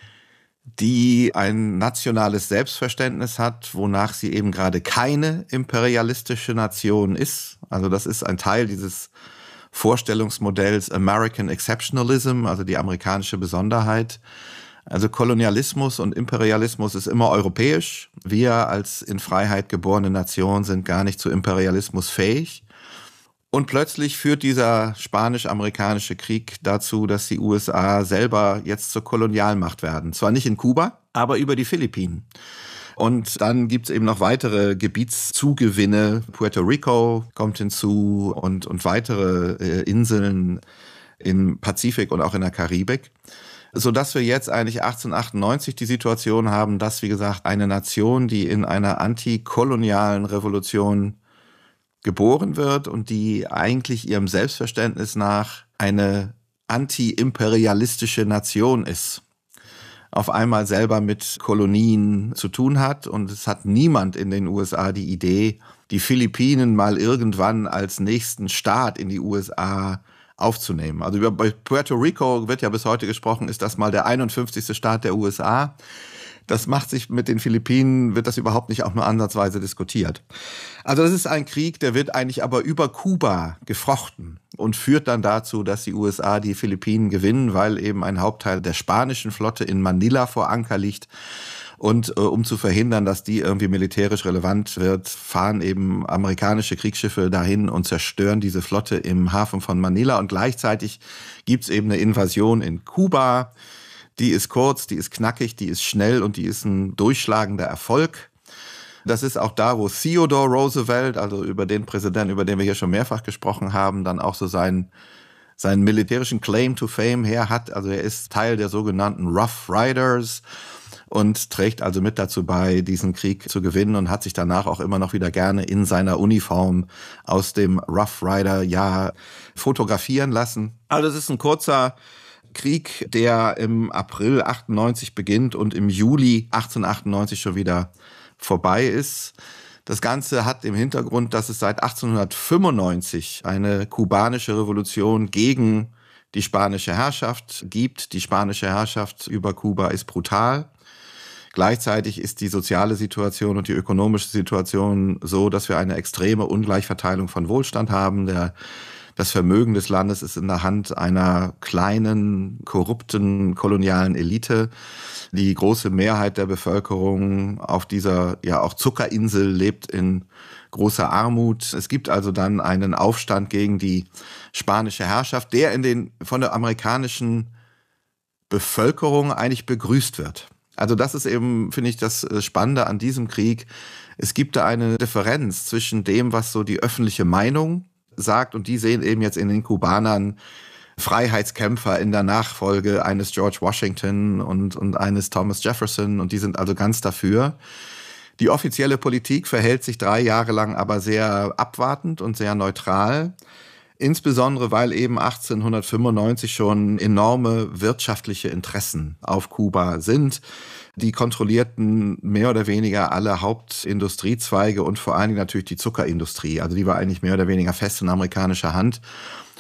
die ein nationales Selbstverständnis hat, wonach sie eben gerade keine imperialistische Nation ist. Also das ist ein Teil dieses Vorstellungsmodells American Exceptionalism, also die amerikanische Besonderheit. Also Kolonialismus und Imperialismus ist immer europäisch. Wir als in Freiheit geborene Nation sind gar nicht zu Imperialismus fähig. Und plötzlich führt dieser spanisch-amerikanische Krieg dazu, dass die U S A selber jetzt zur Kolonialmacht werden. Zwar nicht in Kuba, aber über die Philippinen. Und dann gibt's eben noch weitere Gebietszugewinne. Puerto Rico kommt hinzu und, und weitere äh, Inseln im Pazifik und auch in der Karibik. Sodass wir jetzt eigentlich achtzehnhundertachtundneunzig die Situation haben, dass, wie gesagt, eine Nation, die in einer antikolonialen Revolution geboren wird und die eigentlich ihrem Selbstverständnis nach eine anti-imperialistische Nation ist, auf einmal selber mit Kolonien zu tun hat. Und es hat niemand in den U S A die Idee, die Philippinen mal irgendwann als nächsten Staat in die U S A aufzunehmen. Also über Puerto Rico wird ja bis heute gesprochen, ist das mal der einundfünfzigste Staat der U S A. Das macht sich mit den Philippinen, wird das überhaupt nicht auch nur ansatzweise diskutiert. Also das ist ein Krieg, der wird eigentlich aber über Kuba geflochten und führt dann dazu, dass die U S A die Philippinen gewinnen, weil eben ein Hauptteil der spanischen Flotte in Manila vor Anker liegt. Und äh, um zu verhindern, dass die irgendwie militärisch relevant wird, fahren eben amerikanische Kriegsschiffe dahin und zerstören diese Flotte im Hafen von Manila. Und gleichzeitig gibt's eben eine Invasion in Kuba. Die ist kurz, die ist knackig, die ist schnell und die ist ein durchschlagender Erfolg. Das ist auch da, wo Theodore Roosevelt, also über den Präsidenten, über den wir hier schon mehrfach gesprochen haben, dann auch so seinen, seinen militärischen Claim to Fame her hat. Also er ist Teil der sogenannten Rough Riders und trägt also mit dazu bei, diesen Krieg zu gewinnen und hat sich danach auch immer noch wieder gerne in seiner Uniform aus dem Rough Rider Jahr fotografieren lassen. Also es ist ein kurzer Krieg, der im April achtundneunzig beginnt und im Juli achtzehnhundertachtundneunzig schon wieder vorbei ist. Das Ganze hat im Hintergrund, dass es seit achtzehnhundertfünfundneunzig eine kubanische Revolution gegen die spanische Herrschaft gibt. Die spanische Herrschaft über Kuba ist brutal. Gleichzeitig ist die soziale Situation und die ökonomische Situation so, dass wir eine extreme Ungleichverteilung von Wohlstand haben. Der Das Vermögen des Landes ist in der Hand einer kleinen, korrupten, kolonialen Elite. Die große Mehrheit der Bevölkerung auf dieser ja auch Zuckerinsel lebt in großer Armut. Es gibt also dann einen Aufstand gegen die spanische Herrschaft, der in den von der amerikanischen Bevölkerung eigentlich begrüßt wird. Also das ist eben, finde ich, das Spannende an diesem Krieg. Es gibt da eine Differenz zwischen dem, was so die öffentliche Meinung sagt, und die sehen eben jetzt in den Kubanern Freiheitskämpfer in der Nachfolge eines George Washington und, und eines Thomas Jefferson, und die sind also ganz dafür. Die offizielle Politik verhält sich drei Jahre lang aber sehr abwartend und sehr neutral, insbesondere weil eben achtzehnhundertfünfundneunzig schon enorme wirtschaftliche Interessen auf Kuba sind. Die kontrollierten mehr oder weniger alle Hauptindustriezweige und vor allen Dingen natürlich die Zuckerindustrie. Also die war eigentlich mehr oder weniger fest in amerikanischer Hand.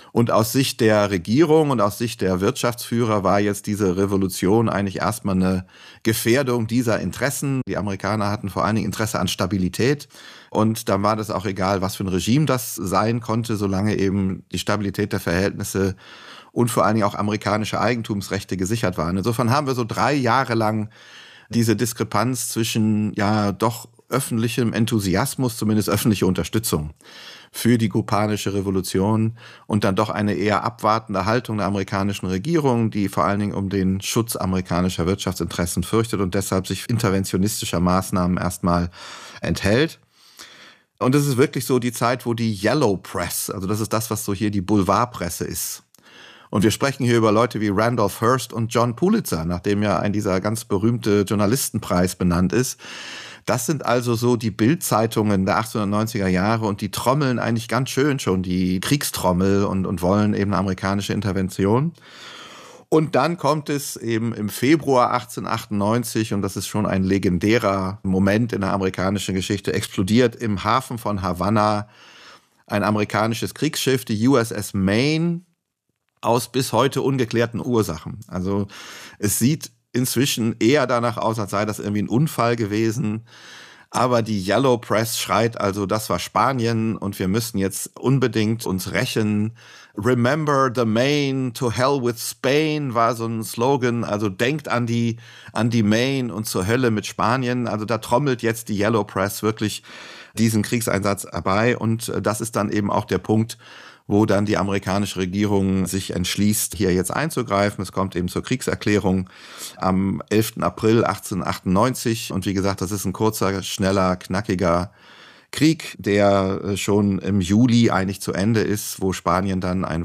Und aus Sicht der Regierung und aus Sicht der Wirtschaftsführer war jetzt diese Revolution eigentlich erstmal eine Gefährdung dieser Interessen. Die Amerikaner hatten vor allen Dingen Interesse an Stabilität. Und dann war das auch egal, was für ein Regime das sein konnte, solange eben die Stabilität der Verhältnisse und vor allen Dingen auch amerikanische Eigentumsrechte gesichert waren. Insofern haben wir so drei Jahre lang diese Diskrepanz zwischen ja doch öffentlichem Enthusiasmus, zumindest öffentliche Unterstützung für die kubanische Revolution und dann doch eine eher abwartende Haltung der amerikanischen Regierung, die vor allen Dingen um den Schutz amerikanischer Wirtschaftsinteressen fürchtet und deshalb sich interventionistischer Maßnahmen erstmal enthält. Und es ist wirklich so die Zeit, wo die Yellow Press, also das ist das, was so hier die Boulevardpresse ist. Und wir sprechen hier über Leute wie Randolph Hearst und John Pulitzer, nachdem ja ein dieser ganz berühmte Journalistenpreis benannt ist. Das sind also so die Bildzeitungen der achtzehnhundertneunziger Jahre und die trommeln eigentlich ganz schön schon die Kriegstrommel und, und wollen eben eine amerikanische Intervention. Und dann kommt es eben im Februar achtzehnhundertachtundneunzig, und das ist schon ein legendärer Moment in der amerikanischen Geschichte, explodiert im Hafen von Havanna ein amerikanisches Kriegsschiff, die U S S Maine, aus bis heute ungeklärten Ursachen. Also es sieht inzwischen eher danach aus, als sei das irgendwie ein Unfall gewesen. Aber die Yellow Press schreit also, das war Spanien und wir müssen jetzt unbedingt uns rächen. Remember the Maine, to hell with Spain war so ein Slogan. Also denkt an die, an die Maine und zur Hölle mit Spanien. Also da trommelt jetzt die Yellow Press wirklich diesen Kriegseinsatz herbei. Und das ist dann eben auch der Punkt, wo dann die amerikanische Regierung sich entschließt, hier jetzt einzugreifen. Es kommt eben zur Kriegserklärung am elften April achtzehnhundertachtundneunzig. Und wie gesagt, das ist ein kurzer, schneller, knackiger Krieg, der schon im Juli eigentlich zu Ende ist, wo Spanien dann ein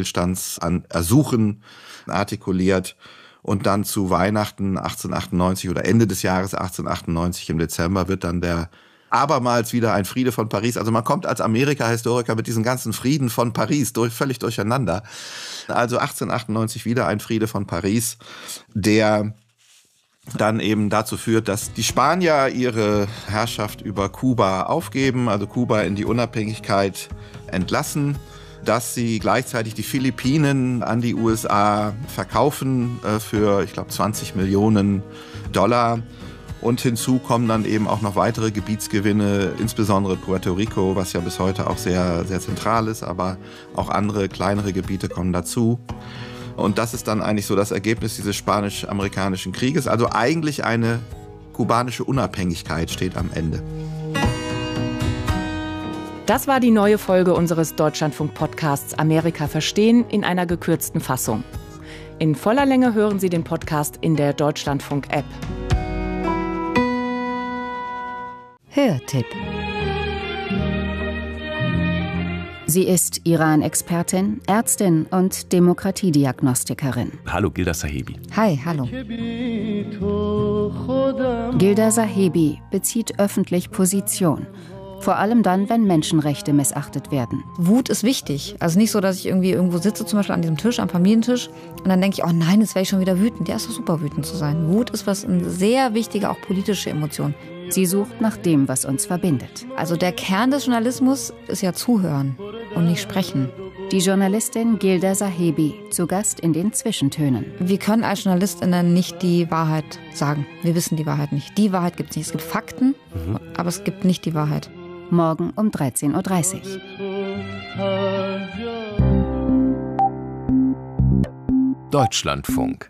Waffenstillstandsersuchen artikuliert. Und dann zu Weihnachten achtzehnhundertachtundneunzig oder Ende des Jahres achtzehnhundertachtundneunzig im Dezember wird dann der abermals wieder ein Friede von Paris. Also man kommt als Amerika-Historiker mit diesen ganzen Frieden von Paris durch, völlig durcheinander. Also achtzehnhundertachtundneunzig wieder ein Friede von Paris, der dann eben dazu führt, dass die Spanier ihre Herrschaft über Kuba aufgeben, also Kuba in die Unabhängigkeit entlassen, dass sie gleichzeitig die Philippinen an die U S A verkaufen äh, für, ich glaube, zwanzig Millionen Dollar. Und hinzu kommen dann eben auch noch weitere Gebietsgewinne, insbesondere Puerto Rico, was ja bis heute auch sehr, sehr zentral ist, aber auch andere kleinere Gebiete kommen dazu. Und das ist dann eigentlich so das Ergebnis dieses spanisch-amerikanischen Krieges. Also eigentlich eine kubanische Unabhängigkeit steht am Ende. Das war die neue Folge unseres Deutschlandfunk-Podcasts Amerika verstehen in einer gekürzten Fassung. In voller Länge hören Sie den Podcast in der Deutschlandfunk-App. Hörtipp. Sie ist Iran-Expertin, Ärztin und Demokratiediagnostikerin. Hallo, Gilda Sahebi. Hi, hallo. Gilda Sahebi bezieht öffentlich Position. Vor allem dann, wenn Menschenrechte missachtet werden. Wut ist wichtig. Also nicht so, dass ich irgendwie irgendwo sitze, zum Beispiel an diesem Tisch, am Familientisch, und dann denke ich, oh nein, jetzt wäre ich schon wieder wütend. Ja, ist doch super, wütend zu sein. Wut ist was, eine sehr wichtige, auch politische Emotion. Sie sucht nach dem, was uns verbindet. Also der Kern des Journalismus ist ja zuhören und nicht sprechen. Die Journalistin Gilda Sahebi, zu Gast in den Zwischentönen. Wir können als JournalistInnen nicht die Wahrheit sagen. Wir wissen die Wahrheit nicht. Die Wahrheit gibt es nicht. Es gibt Fakten, mhm. aber es gibt nicht die Wahrheit. Morgen um dreizehn Uhr dreißig. Deutschlandfunk.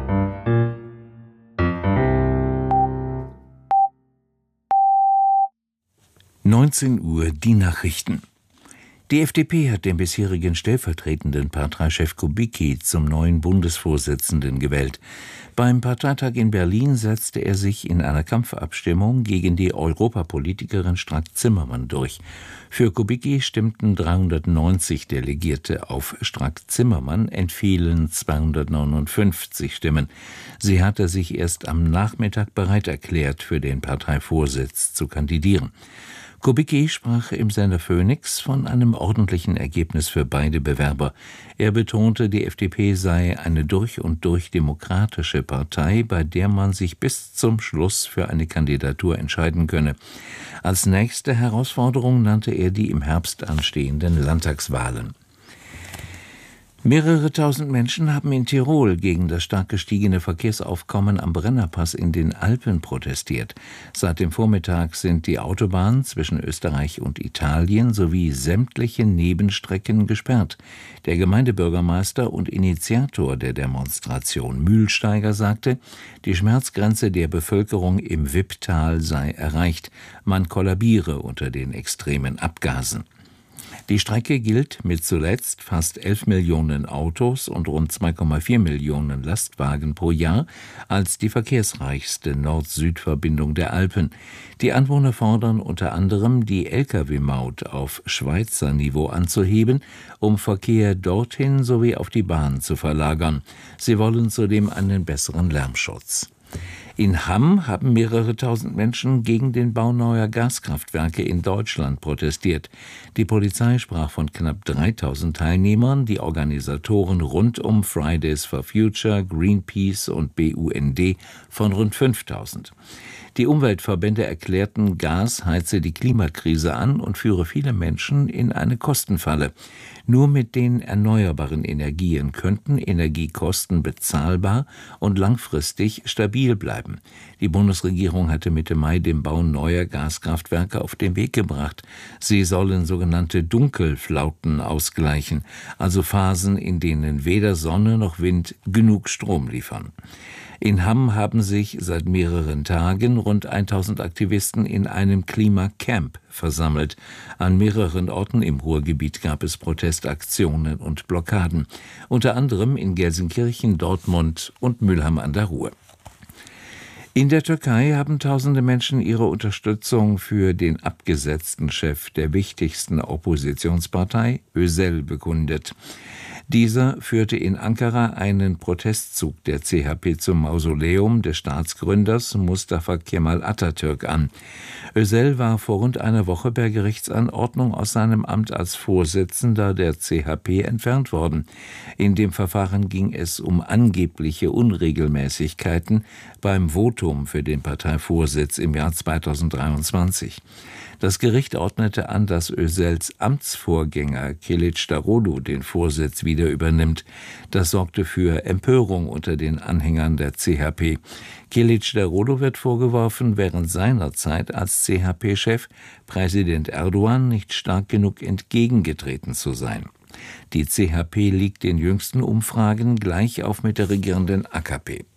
neunzehn Uhr die Nachrichten. Die F D P hat den bisherigen stellvertretenden Parteichef Kubicki zum neuen Bundesvorsitzenden gewählt. Beim Parteitag in Berlin setzte er sich in einer Kampfabstimmung gegen die Europapolitikerin Strack-Zimmermann durch. Für Kubicki stimmten dreihundertneunzig Delegierte, auf Strack-Zimmermann entfielen zweihundertneunundfünfzig Stimmen. Sie hatte sich erst am Nachmittag bereit erklärt, für den Parteivorsitz zu kandidieren. Kubicki sprach im Sender Phoenix von einem ordentlichen Ergebnis für beide Bewerber. Er betonte, die F D P sei eine durch und durch demokratische Partei, bei der man sich bis zum Schluss für eine Kandidatur entscheiden könne. Als nächste Herausforderung nannte er die im Herbst anstehenden Landtagswahlen. Mehrere tausend Menschen haben in Tirol gegen das stark gestiegene Verkehrsaufkommen am Brennerpass in den Alpen protestiert. Seit dem Vormittag sind die Autobahnen zwischen Österreich und Italien sowie sämtliche Nebenstrecken gesperrt. Der Gemeindebürgermeister und Initiator der Demonstration Mühlsteiger sagte, die Schmerzgrenze der Bevölkerung im Wipptal sei erreicht. Man kollabiere unter den extremen Abgasen. Die Strecke gilt mit zuletzt fast elf Millionen Autos und rund zwei Komma vier Millionen Lastwagen pro Jahr als die verkehrsreichste Nord-Süd-Verbindung der Alpen. Die Anwohner fordern unter anderem, die L K W-Maut auf Schweizer Niveau anzuheben, um Verkehr dorthin sowie auf die Bahn zu verlagern. Sie wollen zudem einen besseren Lärmschutz. In Hamm haben mehrere tausend Menschen gegen den Bau neuer Gaskraftwerke in Deutschland protestiert. Die Polizei sprach von knapp dreitausend Teilnehmern, die Organisatoren rund um Fridays for Future, Greenpeace und B U N D von rund fünftausend. Die Umweltverbände erklärten, Gas heize die Klimakrise an und führe viele Menschen in eine Kostenfalle. Nur mit den erneuerbaren Energien könnten Energiekosten bezahlbar und langfristig stabil bleiben. Die Bundesregierung hatte Mitte Mai den Bau neuer Gaskraftwerke auf den Weg gebracht. Sie sollen sogenannte Dunkelflauten ausgleichen, also Phasen, in denen weder Sonne noch Wind genug Strom liefern. In Hamm haben sich seit mehreren Tagen rund tausend Aktivisten in einem Klimacamp versammelt. An mehreren Orten im Ruhrgebiet gab es Protestaktionen und Blockaden, unter anderem in Gelsenkirchen, Dortmund und Mülheim an der Ruhr. In der Türkei haben tausende Menschen ihre Unterstützung für den abgesetzten Chef der wichtigsten Oppositionspartei, Özel, bekundet. Dieser führte in Ankara einen Protestzug der C H P zum Mausoleum des Staatsgründers Mustafa Kemal Atatürk an. Özel war vor rund einer Woche per Gerichtsanordnung aus seinem Amt als Vorsitzender der C H P entfernt worden. In dem Verfahren ging es um angebliche Unregelmäßigkeiten beim Votum für den Parteivorsitz im Jahr zweitausenddreiundzwanzig. Das Gericht ordnete an, dass Özels Amtsvorgänger Kılıçdaroğlu den Vorsitz wieder übernimmt. Das sorgte für Empörung unter den Anhängern der C H P. Kılıçdaroğlu wird vorgeworfen, während seiner Zeit als C H P-Chef Präsident Erdogan nicht stark genug entgegengetreten zu sein. Die C H P liegt in jüngsten Umfragen gleich auf mit der regierenden A K P.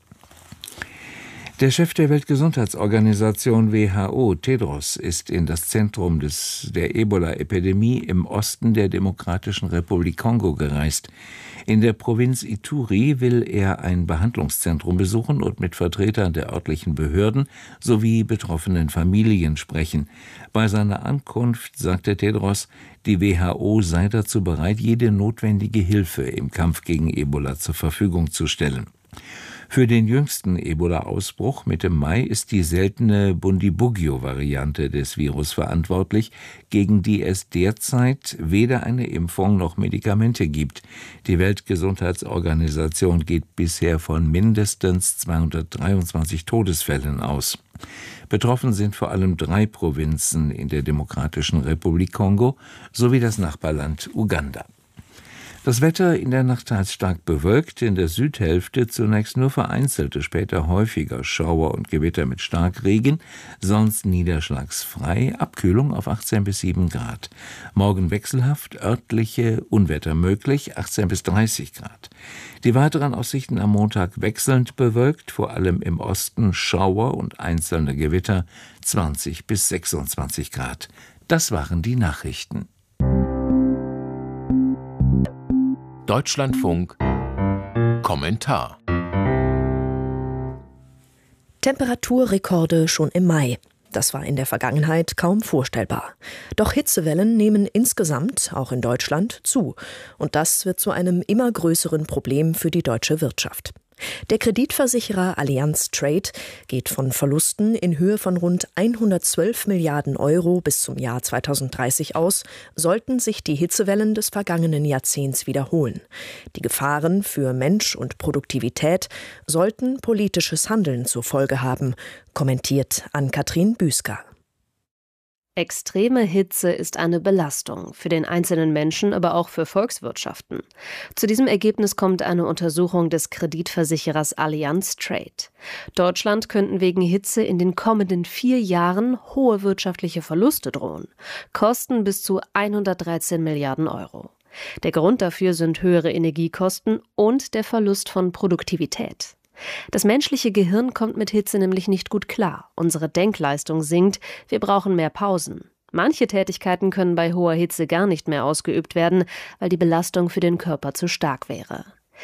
Der Chef der Weltgesundheitsorganisation W H O, Tedros, ist in das Zentrum des, der Ebola-Epidemie im Osten der Demokratischen Republik Kongo gereist. In der Provinz Ituri will er ein Behandlungszentrum besuchen und mit Vertretern der örtlichen Behörden sowie betroffenen Familien sprechen. Bei seiner Ankunft sagte Tedros, die W H O sei dazu bereit, jede notwendige Hilfe im Kampf gegen Ebola zur Verfügung zu stellen. Für den jüngsten Ebola-Ausbruch Mitte Mai ist die seltene Bundibugyo-Variante des Virus verantwortlich, gegen die es derzeit weder eine Impfung noch Medikamente gibt. Die Weltgesundheitsorganisation geht bisher von mindestens zweihundertdreiundzwanzig Todesfällen aus. Betroffen sind vor allem drei Provinzen in der Demokratischen Republik Kongo sowie das Nachbarland Uganda. Das Wetter in der Nacht teils stark bewölkt, in der Südhälfte zunächst nur vereinzelte, später häufiger Schauer und Gewitter mit Starkregen, sonst niederschlagsfrei, Abkühlung auf achtzehn bis sieben Grad. Morgen wechselhaft, örtliche Unwetter möglich, achtzehn bis dreißig Grad. Die weiteren Aussichten am Montag wechselnd bewölkt, vor allem im Osten Schauer und einzelne Gewitter, zwanzig bis sechsundzwanzig Grad. Das waren die Nachrichten. Deutschlandfunk Kommentar. Temperaturrekorde schon im Mai. Das war in der Vergangenheit kaum vorstellbar. Doch Hitzewellen nehmen insgesamt, auch in Deutschland, zu. Und das wird zu einem immer größeren Problem für die deutsche Wirtschaft. Der Kreditversicherer Allianz Trade geht von Verlusten in Höhe von rund hundertzwölf Milliarden Euro bis zum Jahr zweitausenddreißig aus, sollten sich die Hitzewellen des vergangenen Jahrzehnts wiederholen. Die Gefahren für Mensch und Produktivität sollten politisches Handeln zur Folge haben, kommentiert Ann-Kathrin Büsker. Extreme Hitze ist eine Belastung, für den einzelnen Menschen, aber auch für Volkswirtschaften. Zu diesem Ergebnis kommt eine Untersuchung des Kreditversicherers Allianz Trade. Deutschland könnten wegen Hitze in den kommenden vier Jahren hohe wirtschaftliche Verluste drohen. Kosten bis zu hundertdreizehn Milliarden Euro. Der Grund dafür sind höhere Energiekosten und der Verlust von Produktivität. Das menschliche Gehirn kommt mit Hitze nämlich nicht gut klar. Unsere Denkleistung sinkt, wir brauchen mehr Pausen. Manche Tätigkeiten können bei hoher Hitze gar nicht mehr ausgeübt werden, weil die Belastung für den Körper zu stark wäre.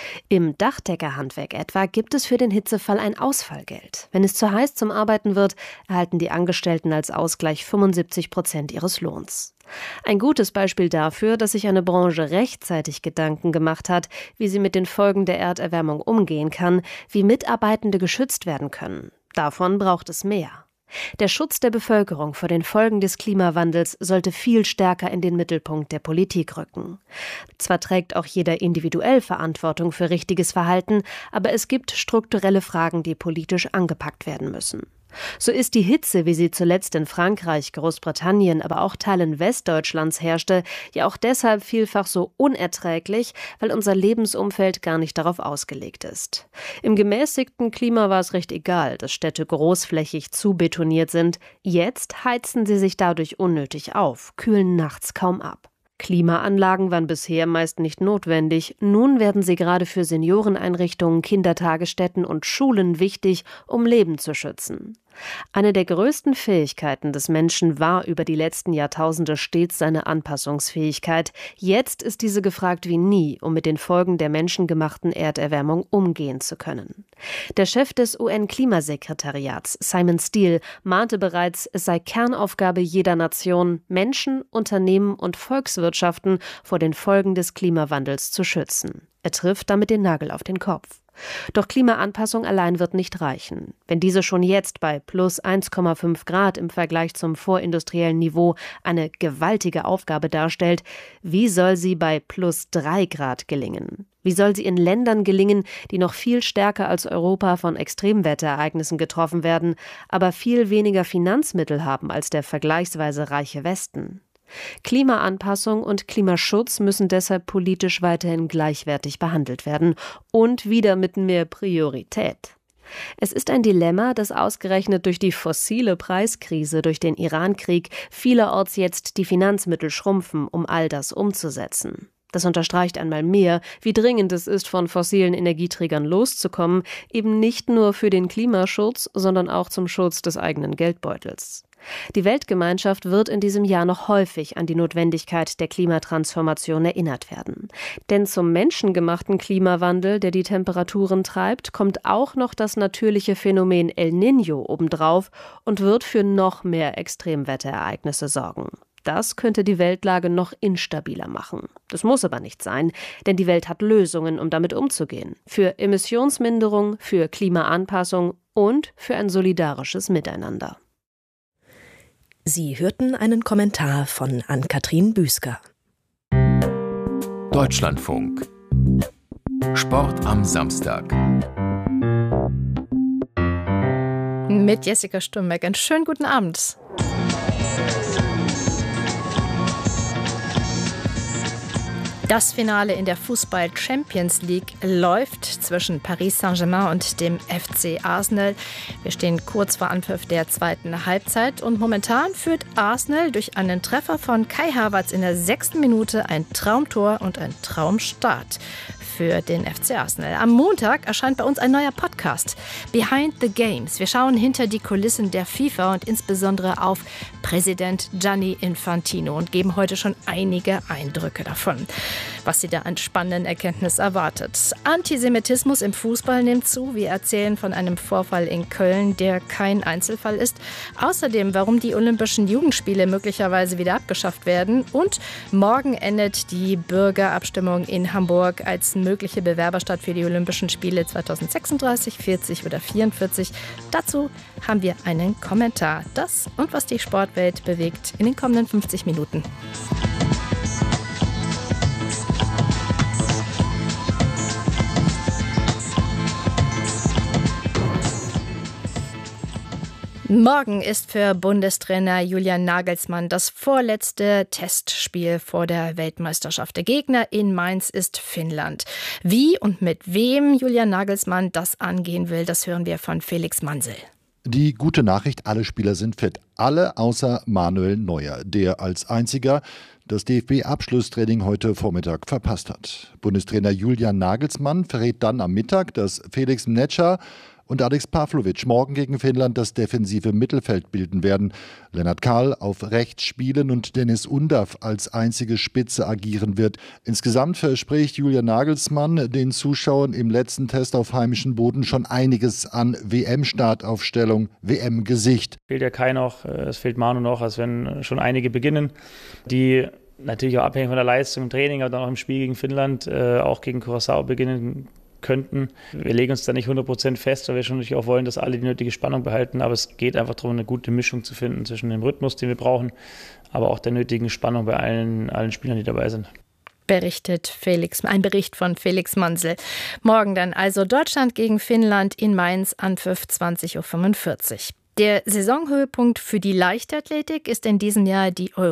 Im Dachdeckerhandwerk etwa gibt es für den Hitzefall ein Ausfallgeld. Wenn es zu heiß zum Arbeiten wird, erhalten die Angestellten als Ausgleich fünfundsiebzig Prozent ihres Lohns. Ein gutes Beispiel dafür, dass sich eine Branche rechtzeitig Gedanken gemacht hat, wie sie mit den Folgen der Erderwärmung umgehen kann, wie Mitarbeitende geschützt werden können. Davon braucht es mehr. Der Schutz der Bevölkerung vor den Folgen des Klimawandels sollte viel stärker in den Mittelpunkt der Politik rücken. Zwar trägt auch jeder individuell Verantwortung für richtiges Verhalten, aber es gibt strukturelle Fragen, die politisch angepackt werden müssen. So ist die Hitze, wie sie zuletzt in Frankreich, Großbritannien, aber auch Teilen Westdeutschlands herrschte, ja auch deshalb vielfach so unerträglich, weil unser Lebensumfeld gar nicht darauf ausgelegt ist. Im gemäßigten Klima war es recht egal, dass Städte großflächig zubetoniert sind. Jetzt heizen sie sich dadurch unnötig auf, kühlen nachts kaum ab. Klimaanlagen waren bisher meist nicht notwendig. Nun werden sie gerade für Senioreneinrichtungen, Kindertagesstätten und Schulen wichtig, um Leben zu schützen. Eine der größten Fähigkeiten des Menschen war über die letzten Jahrtausende stets seine Anpassungsfähigkeit. Jetzt ist diese gefragt wie nie, um mit den Folgen der menschengemachten Erderwärmung umgehen zu können. Der Chef des U N-Klimasekretariats, Simon Steele, mahnte bereits, es sei Kernaufgabe jeder Nation, Menschen, Unternehmen und Volkswirtschaften vor den Folgen des Klimawandels zu schützen. Er trifft damit den Nagel auf den Kopf. Doch Klimaanpassung allein wird nicht reichen. Wenn diese schon jetzt bei plus eins Komma fünf Grad im Vergleich zum vorindustriellen Niveau eine gewaltige Aufgabe darstellt, wie soll sie bei plus drei Grad gelingen? Wie soll sie in Ländern gelingen, die noch viel stärker als Europa von Extremwetterereignissen getroffen werden, aber viel weniger Finanzmittel haben als der vergleichsweise reiche Westen? Klimaanpassung und Klimaschutz müssen deshalb politisch weiterhin gleichwertig behandelt werden und wieder mit mehr Priorität. Es ist ein Dilemma, dass ausgerechnet durch die fossile Preiskrise, durch den Irankrieg vielerorts jetzt die Finanzmittel schrumpfen, um all das umzusetzen. Das unterstreicht einmal mehr, wie dringend es ist, von fossilen Energieträgern loszukommen, eben nicht nur für den Klimaschutz, sondern auch zum Schutz des eigenen Geldbeutels. Die Weltgemeinschaft wird in diesem Jahr noch häufig an die Notwendigkeit der Klimatransformation erinnert werden. Denn zum menschengemachten Klimawandel, der die Temperaturen treibt, kommt auch noch das natürliche Phänomen El Niño obendrauf und wird für noch mehr Extremwetterereignisse sorgen. Das könnte die Weltlage noch instabiler machen. Das muss aber nicht sein, denn die Welt hat Lösungen, um damit umzugehen. Für Emissionsminderung, für Klimaanpassung und für ein solidarisches Miteinander. Sie hörten einen Kommentar von Ann-Kathrin Büsker. Deutschlandfunk. Sport am Samstag. Mit Jessica Sturmbeck. Einen schönen guten Abend. Das Finale in der Fußball-Champions League läuft zwischen Paris Saint-Germain und dem F C Arsenal. Wir stehen kurz vor Anpfiff der zweiten Halbzeit und momentan führt Arsenal durch einen Treffer von Kai Havertz in der sechsten Minute ein Traumtor und ein Traumstart für den F C Arsenal. Am Montag erscheint bei uns ein neuer Podcast, Behind the Games. Wir schauen hinter die Kulissen der FIFA und insbesondere auf Präsident Gianni Infantino und geben heute schon einige Eindrücke davon, was Sie da an spannenden Erkenntnissen erwartet. Antisemitismus im Fußball nimmt zu. Wir erzählen von einem Vorfall in Köln, der kein Einzelfall ist. Außerdem, warum die Olympischen Jugendspiele möglicherweise wieder abgeschafft werden. Und morgen endet die Bürgerabstimmung in Hamburg als mögliche Bewerberstadt für die Olympischen Spiele zweitausendsechsunddreißig, vierzig oder vierundvierzig. Dazu haben wir einen Kommentar. Das und was die Sportwelt bewegt in den kommenden fünfzig Minuten. Morgen ist für Bundestrainer Julian Nagelsmann das vorletzte Testspiel vor der Weltmeisterschaft. Der Gegner in Mainz ist Finnland. Wie und mit wem Julian Nagelsmann das angehen will, das hören wir von Felix Mansel. Die gute Nachricht, alle Spieler sind fit. Alle außer Manuel Neuer, der als einziger das D F B-Abschlusstraining heute Vormittag verpasst hat. Bundestrainer Julian Nagelsmann verrät dann am Mittag, dass Felix Mnetscher und Alex Pavlovic morgen gegen Finnland das defensive Mittelfeld bilden werden. Lennart Kahl auf rechts spielen und Dennis Undav als einzige Spitze agieren wird. Insgesamt verspricht Julian Nagelsmann den Zuschauern im letzten Test auf heimischem Boden schon einiges an W M-Startaufstellung, W M-Gesicht. Fehlt ja Kai noch, es fehlt Manu noch, als wenn schon einige beginnen, die natürlich auch abhängig von der Leistung im Training, aber dann auch im Spiel gegen Finnland, äh, auch gegen Curaçao beginnen könnten. Wir legen uns da nicht hundert Prozent fest, weil wir schon natürlich auch wollen, dass alle die nötige Spannung behalten, aber es geht einfach darum, eine gute Mischung zu finden zwischen dem Rhythmus, den wir brauchen, aber auch der nötigen Spannung bei allen, allen Spielern, die dabei sind. Berichtet Felix, ein Bericht von Felix Mansel. Morgen dann also Deutschland gegen Finnland in Mainz, Anpfiff zwanzig Uhr fünfundvierzig. Der Saisonhöhepunkt für die Leichtathletik ist in diesem Jahr die Euro